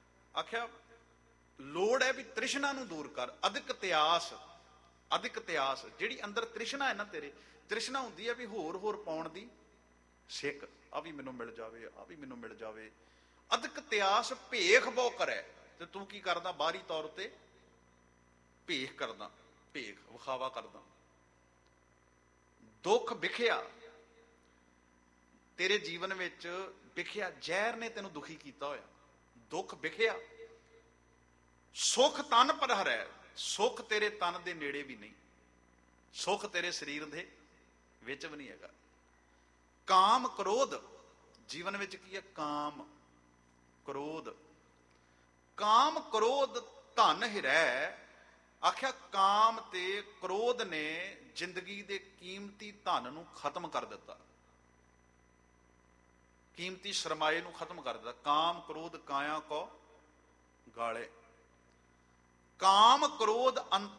ਲੋੜ ਹੈ ਵੀ ਤ੍ਰਿਸ਼ਨਾ ਨੂੰ ਦੂਰ ਕਰ। ਅਧਿਕ ਇਤਿਹਾਸ, ਅਧਿਕ ਇਤਿਹਾਸ, ਜਿਹੜੀ ਅੰਦਰ ਤ੍ਰਿਸ਼ਨਾ ਹੈ ਨਾ ਤੇਰੇ, ਤ੍ਰਿਸ਼ਨਾ ਹੁੰਦੀ ਹੈ ਵੀ ਹੋਰ ਪਾਉਣ ਦੀ ਸਿੱਖ, ਆ ਵੀ ਮੈਨੂੰ ਮਿਲ ਜਾਵੇ, ਆ ਵੀ ਮੈਨੂੰ ਮਿਲ ਜਾਵੇ। ਅਧਿਕ ਇਤਿਹਾਸ ਭੇਖ ਬਹੁ ਕਰੇ, ਤੇ ਤੂੰ ਕੀ ਕਰਦਾ? ਬਾਹਰੀ ਤੌਰ ਤੇ ਭੇਖ ਕਰਦਾ, ਭੇਖ ਵਿਖਾਵਾ ਕਰਦਾ। ਦੁੱਖ ਵਿਖਿਆ ਤੇਰੇ ਜੀਵਨ ਵਿੱਚ, ਵਿਖਿਆ ਜ਼ਹਿਰ ਨੇ ਤੈਨੂੰ ਦੁਖੀ ਕੀਤਾ ਹੋਇਆ, ਦੁੱਖ ਵਿਖਿਆ। ਸੁਖ ਤਨ ਪਰ ਹਰੈ, ਸੁਖ ਤੇਰੇ ਤਨ ਦੇ ਨੇੜੇ ਵੀ ਨਹੀਂ, ਸੁਖ ਤੇਰੇ ਸਰੀਰ ਦੇ ਵਿੱਚ ਵੀ ਨਹੀਂ ਹੈਗਾ। ਕਾਮ ਕ੍ਰੋਧ, ਜੀਵਨ ਵਿੱਚ ਕੀ ਹੈ? ਕਾਮ ਕ੍ਰੋਧ, ਕਾਮ ਕ੍ਰੋਧ ਧਨ ਹਿਰੈ। ਆਖਿਆ ਕਾਮ ਤੇ ਕ੍ਰੋਧ ਨੇ ਜ਼ਿੰਦਗੀ ਦੇ ਕੀਮਤੀ ਧਨ ਨੂੰ ਖਤਮ ਕਰ ਦਿੱਤਾ, ਕੀਮਤੀ ਸਰਮਾਏ ਨੂੰ ਖਤਮ ਕਰ ਦਿੱਤਾ। ਕਾਮ ਕ੍ਰੋਧ ਕਾਇਆ ਕੋ ਗਾਲੇ। ਕਾਮ ਕ੍ਰੋਧ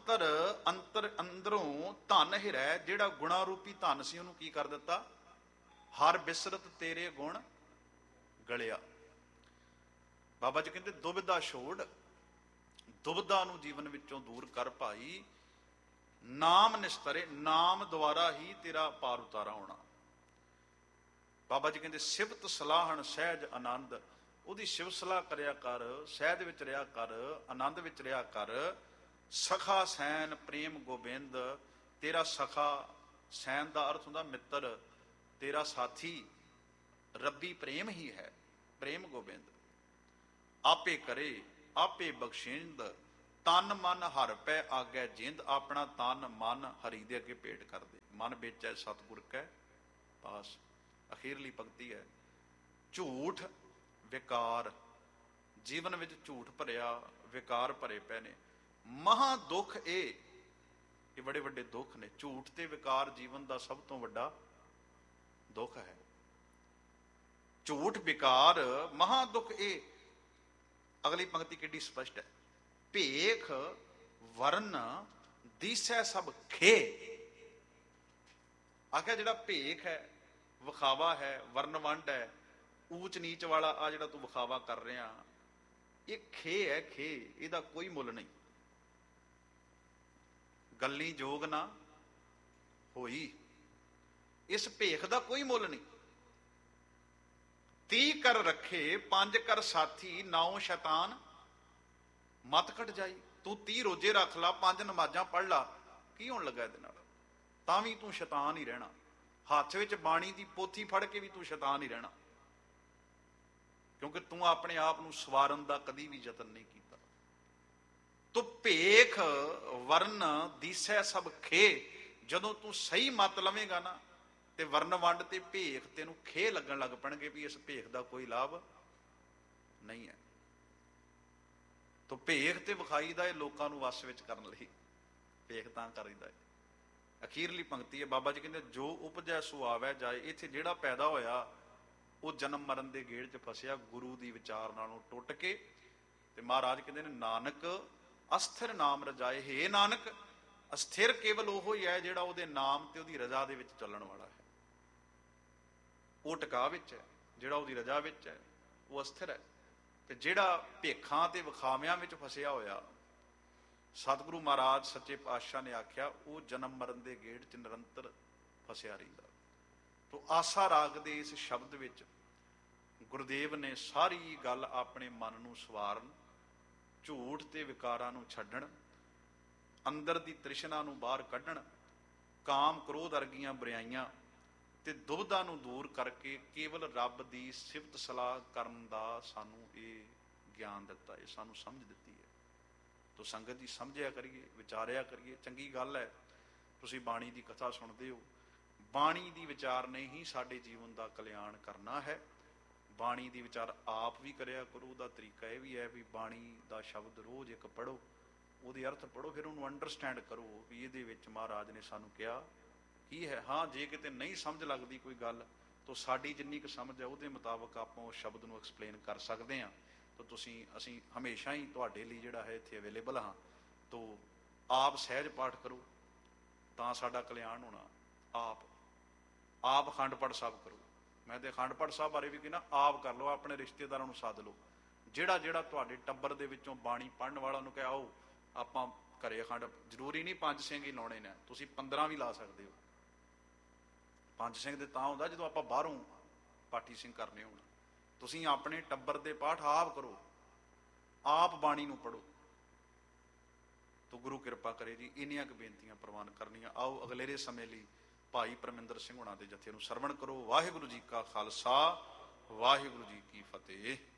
ਅੰਦਰੋਂ ਧਨ ਹਿਰੈ, ਜਿਹੜਾ ਗੁਣਾ ਰੂਪੀ ਧਨ ਸੀ ਉਹਨੂੰ ਕੀ ਕਰ ਦਿੱਤਾ? ਹਰ ਬਿਸਰਤ ਤੇਰੇ ਗੁਣ ਗਲਿਆ। ਬਾਬਾ ਜੀ ਕਹਿੰਦੇ ਦੁਬਿਧਾ ਛੋੜ, ਦੁਬਿਧਾ ਨੂੰ ਜੀਵਨ ਵਿੱਚੋਂ ਦੂਰ ਕਰ ਭਾਈ। ਨਾਮ ਨਿਸਤਰੇ, ਨਾਮ ਦੁਆਰਾ ਹੀ ਤੇਰਾ ਪਾਰ ਉਤਾਰਾ ਹੋਣਾ। ਬਾਬਾ ਜੀ ਕਹਿੰਦੇ ਸਿਫਤ ਸਲਾਹਣ ਸਹਿਜ ਆਨੰਦ, ਉਹਦੀ ਸਿਵ ਸਲਾਹ ਕਰਿਆ ਕਰ, ਸਹਿਜ ਵਿੱਚ ਰਿਹਾ ਕਰ, ਆਨੰਦ ਵਿੱਚ ਰਿਹਾ ਕਰ। ਸਖਾ ਸੈਨ ਪ੍ਰੇਮ ਗੋਬਿੰਦ, ਤੇਰਾ ਸਖਾ, ਸੈਨ ਦਾ ਅਰਥ ਹੁੰਦਾ ਮਿੱਤਰ, ਤੇਰਾ ਸਾਥੀ ਰੱਬੀ ਪ੍ਰੇਮ ਹੀ ਹੈ, ਪ੍ਰੇਮ ਗੋਬਿੰਦ। ਆਪੇ ਕਰੇ ਆਪੇ ਬਖਸ਼ਿੰਦ, ਤਨ ਮਨ ਹਰ ਪੈ ਆਗੈ ਜਿੰਦ। ਆਪਣਾ ਤਨ ਮਨ ਹਰੀ ਦੇ ਅੱਗੇ ਭੇਟ ਕਰ ਦੇ। ਮਨ ਵੇਚੈ ਸਤਿਗੁਰ ਕੈ ਪਾਸ। ਅਖੀਰਲੀ ਪੰਕਤੀ ਹੈ, ਝੂਠ ਵਿਕਾਰ, ਜੀਵਨ ਵਿੱਚ ਝੂਠ ਭਰਿਆ, ਵਿਕਾਰ ਭਰੇ ਪਏ ਨੇ। ਮਹਾ ਦੁੱਖ ਇਹ ਬੜੇ ਵੱਡੇ ਦੁੱਖ ਨੇ। ਝੂਠ ਤੇ ਵਿਕਾਰ ਜੀਵਨ ਦਾ ਸਭ ਤੋਂ ਵੱਡਾ ਦੁੱਖ ਹੈ। ਝੂਠ ਵਿਕਾਰ ਮਹਾ ਦੁੱਖ ਇਹ। ਅਗਲੀ ਪੰਕਤੀ ਕਿੱਡੀ ਸਪਸ਼ਟ ਹੈ, ਭੇਖ ਵਰਨ ਦੀਸੈ ਸਭ ਖੇ। ਆਖਿਆ ਜਿਹੜਾ ਭੇਖ ਹੈ, ਵਿਖਾਵਾ ਹੈ, ਵਰਨ ਵੰਡ ਹੈ, ਊਚ ਨੀਚ ਵਾਲਾ ਆ ਜਿਹੜਾ ਤੂੰ ਵਿਖਾਵਾ ਕਰ ਰਿਹਾ, ਇਹ ਖੇ ਹੈ, ਖੇ। ਇਹਦਾ ਕੋਈ ਮੁੱਲ ਨਹੀਂ। ਗੱਲੀ ਜੋਗ ਨਾ ਹੋਈ, ਇਸ ਭੇਖ ਦਾ ਕੋਈ ਮੁੱਲ ਨਹੀਂ। 30 ਕਰ ਰੱਖੇ 5 ਕਰ ਸਾਥੀ, ਨਾਉ ਸ਼ੈਤਾਨ ਮਤ ਘਟ ਜਾਈ। ਤੂੰ 30 ਰੋਜੇ ਰੱਖ ਲਾ, 5 ਨਮਾਜ਼ਾਂ ਪੜ੍ਹ ਲਾ, ਕੀ ਹੋਣ ਲੱਗਾ ਇਹਦੇ ਨਾਲ? ਤਾਂ ਵੀ ਤੂੰ ਸ਼ੈਤਾਨ ਹੀ ਰਹਿਣਾ। ਹੱਥ ਵਿੱਚ ਬਾਣੀ ਦੀ ਪੋਥੀ ਫੜ ਕੇ ਵੀ ਤੂੰ ਸ਼ੈਤਾਨ ਹੀ ਰਹਿਣਾ, ਕਿਉਂਕਿ ਤੂੰ ਆਪਣੇ ਆਪ ਨੂੰ ਸਵਾਰਨ ਦਾ ਕਦੀ ਵੀ ਯਤਨ ਨਹੀਂ ਕੀਤਾ। ਤੂੰ ਭੇਖ ਵਰਨ ਦੀਸੈ ਸਭ ਖੇ। ਜਦੋਂ ਤੂੰ ਸਹੀ ਮਤ ਲਵੇਂਗਾ ਨਾ, ਤੇ ਵਰਨ ਵੰਡ ਤੇ ਭੇਖ ਤੈਨੂੰ ਖੇ ਲੱਗਣ ਲੱਗ ਪੈਣਗੇ ਵੀ ਇਸ ਭੇਖ ਦਾ ਕੋਈ ਲਾਭ ਨਹੀਂ ਹੈ। ਤੋ ਭੇਖ ਤੇ ਵਿਖਾਈ ਦਾ ਇਹ ਲੋਕਾਂ ਨੂੰ ਵਸ ਵਿੱਚ ਕਰਨ ਲਈ ਭੇਖ ਤਾਂ ਕਰੀਦਾ ਹੈ। ਅਖੀਰਲੀ ਪੰਕਤੀ ਹੈ, ਬਾਬਾ ਜੀ ਕਹਿੰਦੇ ਜੋ ਉਪਜੈ ਸੋ ਆਵੈ ਜਾਏ। ਇੱਥੇ ਜਿਹੜਾ ਪੈਦਾ ਹੋਇਆ ਉਹ ਜਨਮ ਮਰਨ ਦੇ ਗੇੜ 'ਚ ਫਸਿਆ, ਗੁਰੂ ਦੀ ਵਿਚਾਰ ਨਾਲੋਂ ਟੁੱਟ ਕੇ। ਤੇ ਮਹਾਰਾਜ ਕਹਿੰਦੇ ਨੇ ਨਾਨਕ ਅਸਥਿਰ ਨਾਮ ਰਜਾਏ। ਹੇ ਨਾਨਕ, ਅਸਥਿਰ ਕੇਵਲ ਉਹੋ ਹੀ ਹੈ ਜਿਹੜਾ ਉਹਦੇ ਨਾਮ ਤੇ ਉਹਦੀ ਰਜ਼ਾ ਦੇ ਵਿੱਚ ਚੱਲਣ ਵਾਲਾ ਹੈ। ਉਹ ਟਿਕਾ ਵਿੱਚ ਹੈ, ਜਿਹੜਾ ਉਹਦੀ ਰਜ਼ਾ ਵਿੱਚ ਹੈ ਉਹ ਅਸਥਿਰ ਹੈ। ਤੇ ਜਿਹੜਾ ਭੇਖਾਂ ਤੇ ਵਿਖਾਵਿਆਂ ਵਿੱਚ ਫਸਿਆ ਹੋਇਆ, ਸਤਿਗੁਰੂ ਮਹਾਰਾਜ ਸੱਚੇ ਪਾਤਸ਼ਾਹ ਨੇ ਆਖਿਆ ਉਹ ਜਨਮ ਮਰਨ ਦੇ ਗੇੜ 'ਚ ਨਿਰੰਤਰ ਫਸਿਆ ਰਹਿੰਦਾ। ਤੋ ਆਸਾ ਰਾਗ ਦੇ ਇਸ ਸ਼ਬਦ ਵਿੱਚ ਗੁਰਦੇਵ ਨੇ ਸਾਰੀ ਗੱਲ ਆਪਣੇ ਮਨ ਨੂੰ ਸਵਾਰਨ, ਝੂਠ ਤੇ ਵਿਕਾਰਾਂ ਨੂੰ ਛੱਡਣ, ਅੰਦਰ ਦੀ ਤ੍ਰਿਸ਼ਨਾ ਨੂੰ ਬਾਹਰ ਕੱਢਣ, ਕਾਮ ਕ੍ਰੋਧ ਵਰਗੀਆਂ ਬੁਰਾਈਆਂ ਤੇ ਦੁਬਿਧਾ ਨੂੰ ਦੂਰ ਕਰਕੇ ਕੇਵਲ ਰੱਬ ਦੀ ਸਿਫਤ ਸਲਾਹ ਕਰਨ ਦਾ ਸਾਨੂੰ ਇਹ ਗਿਆਨ ਦਿੱਤਾ, ਇਹ ਸਾਨੂੰ ਸਮਝ ਦਿੱਤੀ ਹੈ। ਤੋ ਸੰਗਤ ਜੀ ਸਮਝਿਆ ਕਰੀਏ, ਵਿਚਾਰਿਆ ਕਰੀਏ। ਚੰਗੀ ਗੱਲ ਹੈ ਤੁਸੀਂ ਬਾਣੀ ਦੀ ਕਥਾ ਸੁਣਦੇ ਹੋ। ਬਾਣੀ ਦੀ ਵਿਚਾਰ ਨੇ ਹੀ ਸਾਡੇ ਜੀਵਨ ਦਾ ਕਲਿਆਣ ਕਰਨਾ ਹੈ। ਬਾਣੀ ਦੀ ਵਿਚਾਰ ਆਪ ਵੀ ਕਰਿਆ ਕਰੋ। ਉਹਦਾ ਤਰੀਕਾ ਇਹ ਵੀ ਹੈ ਵੀ ਬਾਣੀ ਦਾ ਸ਼ਬਦ ਰੋਜ਼ ਇੱਕ ਪੜ੍ਹੋ, ਉਹਦੇ ਅਰਥ ਪੜ੍ਹੋ, ਫਿਰ ਉਹਨੂੰ ਅੰਡਰਸਟੈਂਡ ਕਰੋ ਵੀ ਇਹਦੇ ਵਿੱਚ ਮਹਾਰਾਜ ਨੇ ਸਾਨੂੰ ਕਿਹਾ ਕੀ ਹੈ। ਹਾਂ, ਜੇ ਕਿਤੇ ਨਹੀਂ ਸਮਝ ਲੱਗਦੀ ਕੋਈ ਗੱਲ ਤਾਂ ਸਾਡੀ ਜਿੰਨੀ ਕੁ ਸਮਝ ਹੈ ਉਹਦੇ ਮੁਤਾਬਕ ਆਪਾਂ ਉਸ ਸ਼ਬਦ ਨੂੰ ਐਕਸਪਲੇਨ ਕਰ ਸਕਦੇ ਹਾਂ। ਤਾਂ ਅਸੀਂ ਹਮੇਸ਼ਾ ਹੀ ਤੁਹਾਡੇ ਲਈ ਜਿਹੜਾ ਹੈ ਇੱਥੇ ਅਵੇਲੇਬਲ ਹਾਂ। ਤੋ ਆਪ ਸਹਿਜ ਪਾਠ ਕਰੋ ਤਾਂ ਸਾਡਾ ਕਲਿਆਣ ਹੋਣਾ। ਆਪ ਅਖੰਡ ਪਾਠ ਸਾਹਿਬ ਕਰੋ। ਮੈਂ ਤੇ ਅਖੰਡ ਪਾਠ ਸਾਹਿਬ ਬਾਰੇ ਵੀ ਕਹਿੰਦਾ ਆਪ ਕਰ ਲਓ, ਆਪਣੇ ਰਿਸ਼ਤੇਦਾਰਾਂ ਨੂੰ ਸੱਦ ਲਓ। ਜਿਹੜਾ ਤੁਹਾਡੇ ਟੱਬਰ ਦੇ ਵਿੱਚੋਂ ਬਾਣੀ ਪੜ੍ਹਨ ਵਾਲਾ ਨੂੰ ਕਿਹਾ ਆਓ ਆਪਾਂ ਘਰੇ ਅਖੰਡ, ਜ਼ਰੂਰੀ ਨਹੀਂ 5 ਸਿੰਘ ਹੀ ਲਾਉਣੇ ਨੇ, ਤੁਸੀਂ 15 ਵੀ ਲਾ ਸਕਦੇ ਹੋ। 5 ਸਿੰਘ ਦੇ ਤਾਂ ਹੁੰਦਾ ਜਦੋਂ ਆਪਾਂ ਬਾਹਰੋਂ ਪਾਠੀ ਸਿੰਘ ਕਰਨੇ ਹੋਣ। ਤੁਸੀਂ ਆਪਣੇ ਟੱਬਰ ਦੇ ਪਾਠ ਆਪ ਕਰੋ, ਆਪ ਬਾਣੀ ਨੂੰ ਪੜ੍ਹੋ। ਤੋ ਗੁਰੂ ਕਿਰਪਾ ਕਰੇ ਜੀ। ਇੰਨੀਆਂ ਕੁ ਬੇਨਤੀਆਂ ਪ੍ਰਵਾਨ ਕਰਨੀਆਂ। ਆਓ ਅਗਲੇਰੇ ਸਮੇਂ ਲਈ ਭਾਈ ਪਰਮਿੰਦਰ ਸਿੰਘ ਹੋਣਾ ਦੇ ਜਥੇ ਨੂੰ ਸਰਵਣ ਕਰੋ। ਵਾਹਿਗੁਰੂ ਜੀ ਕਾ ਖਾਲਸਾ, ਵਾਹਿਗੁਰੂ ਜੀ ਕੀ ਫਤਿਹ।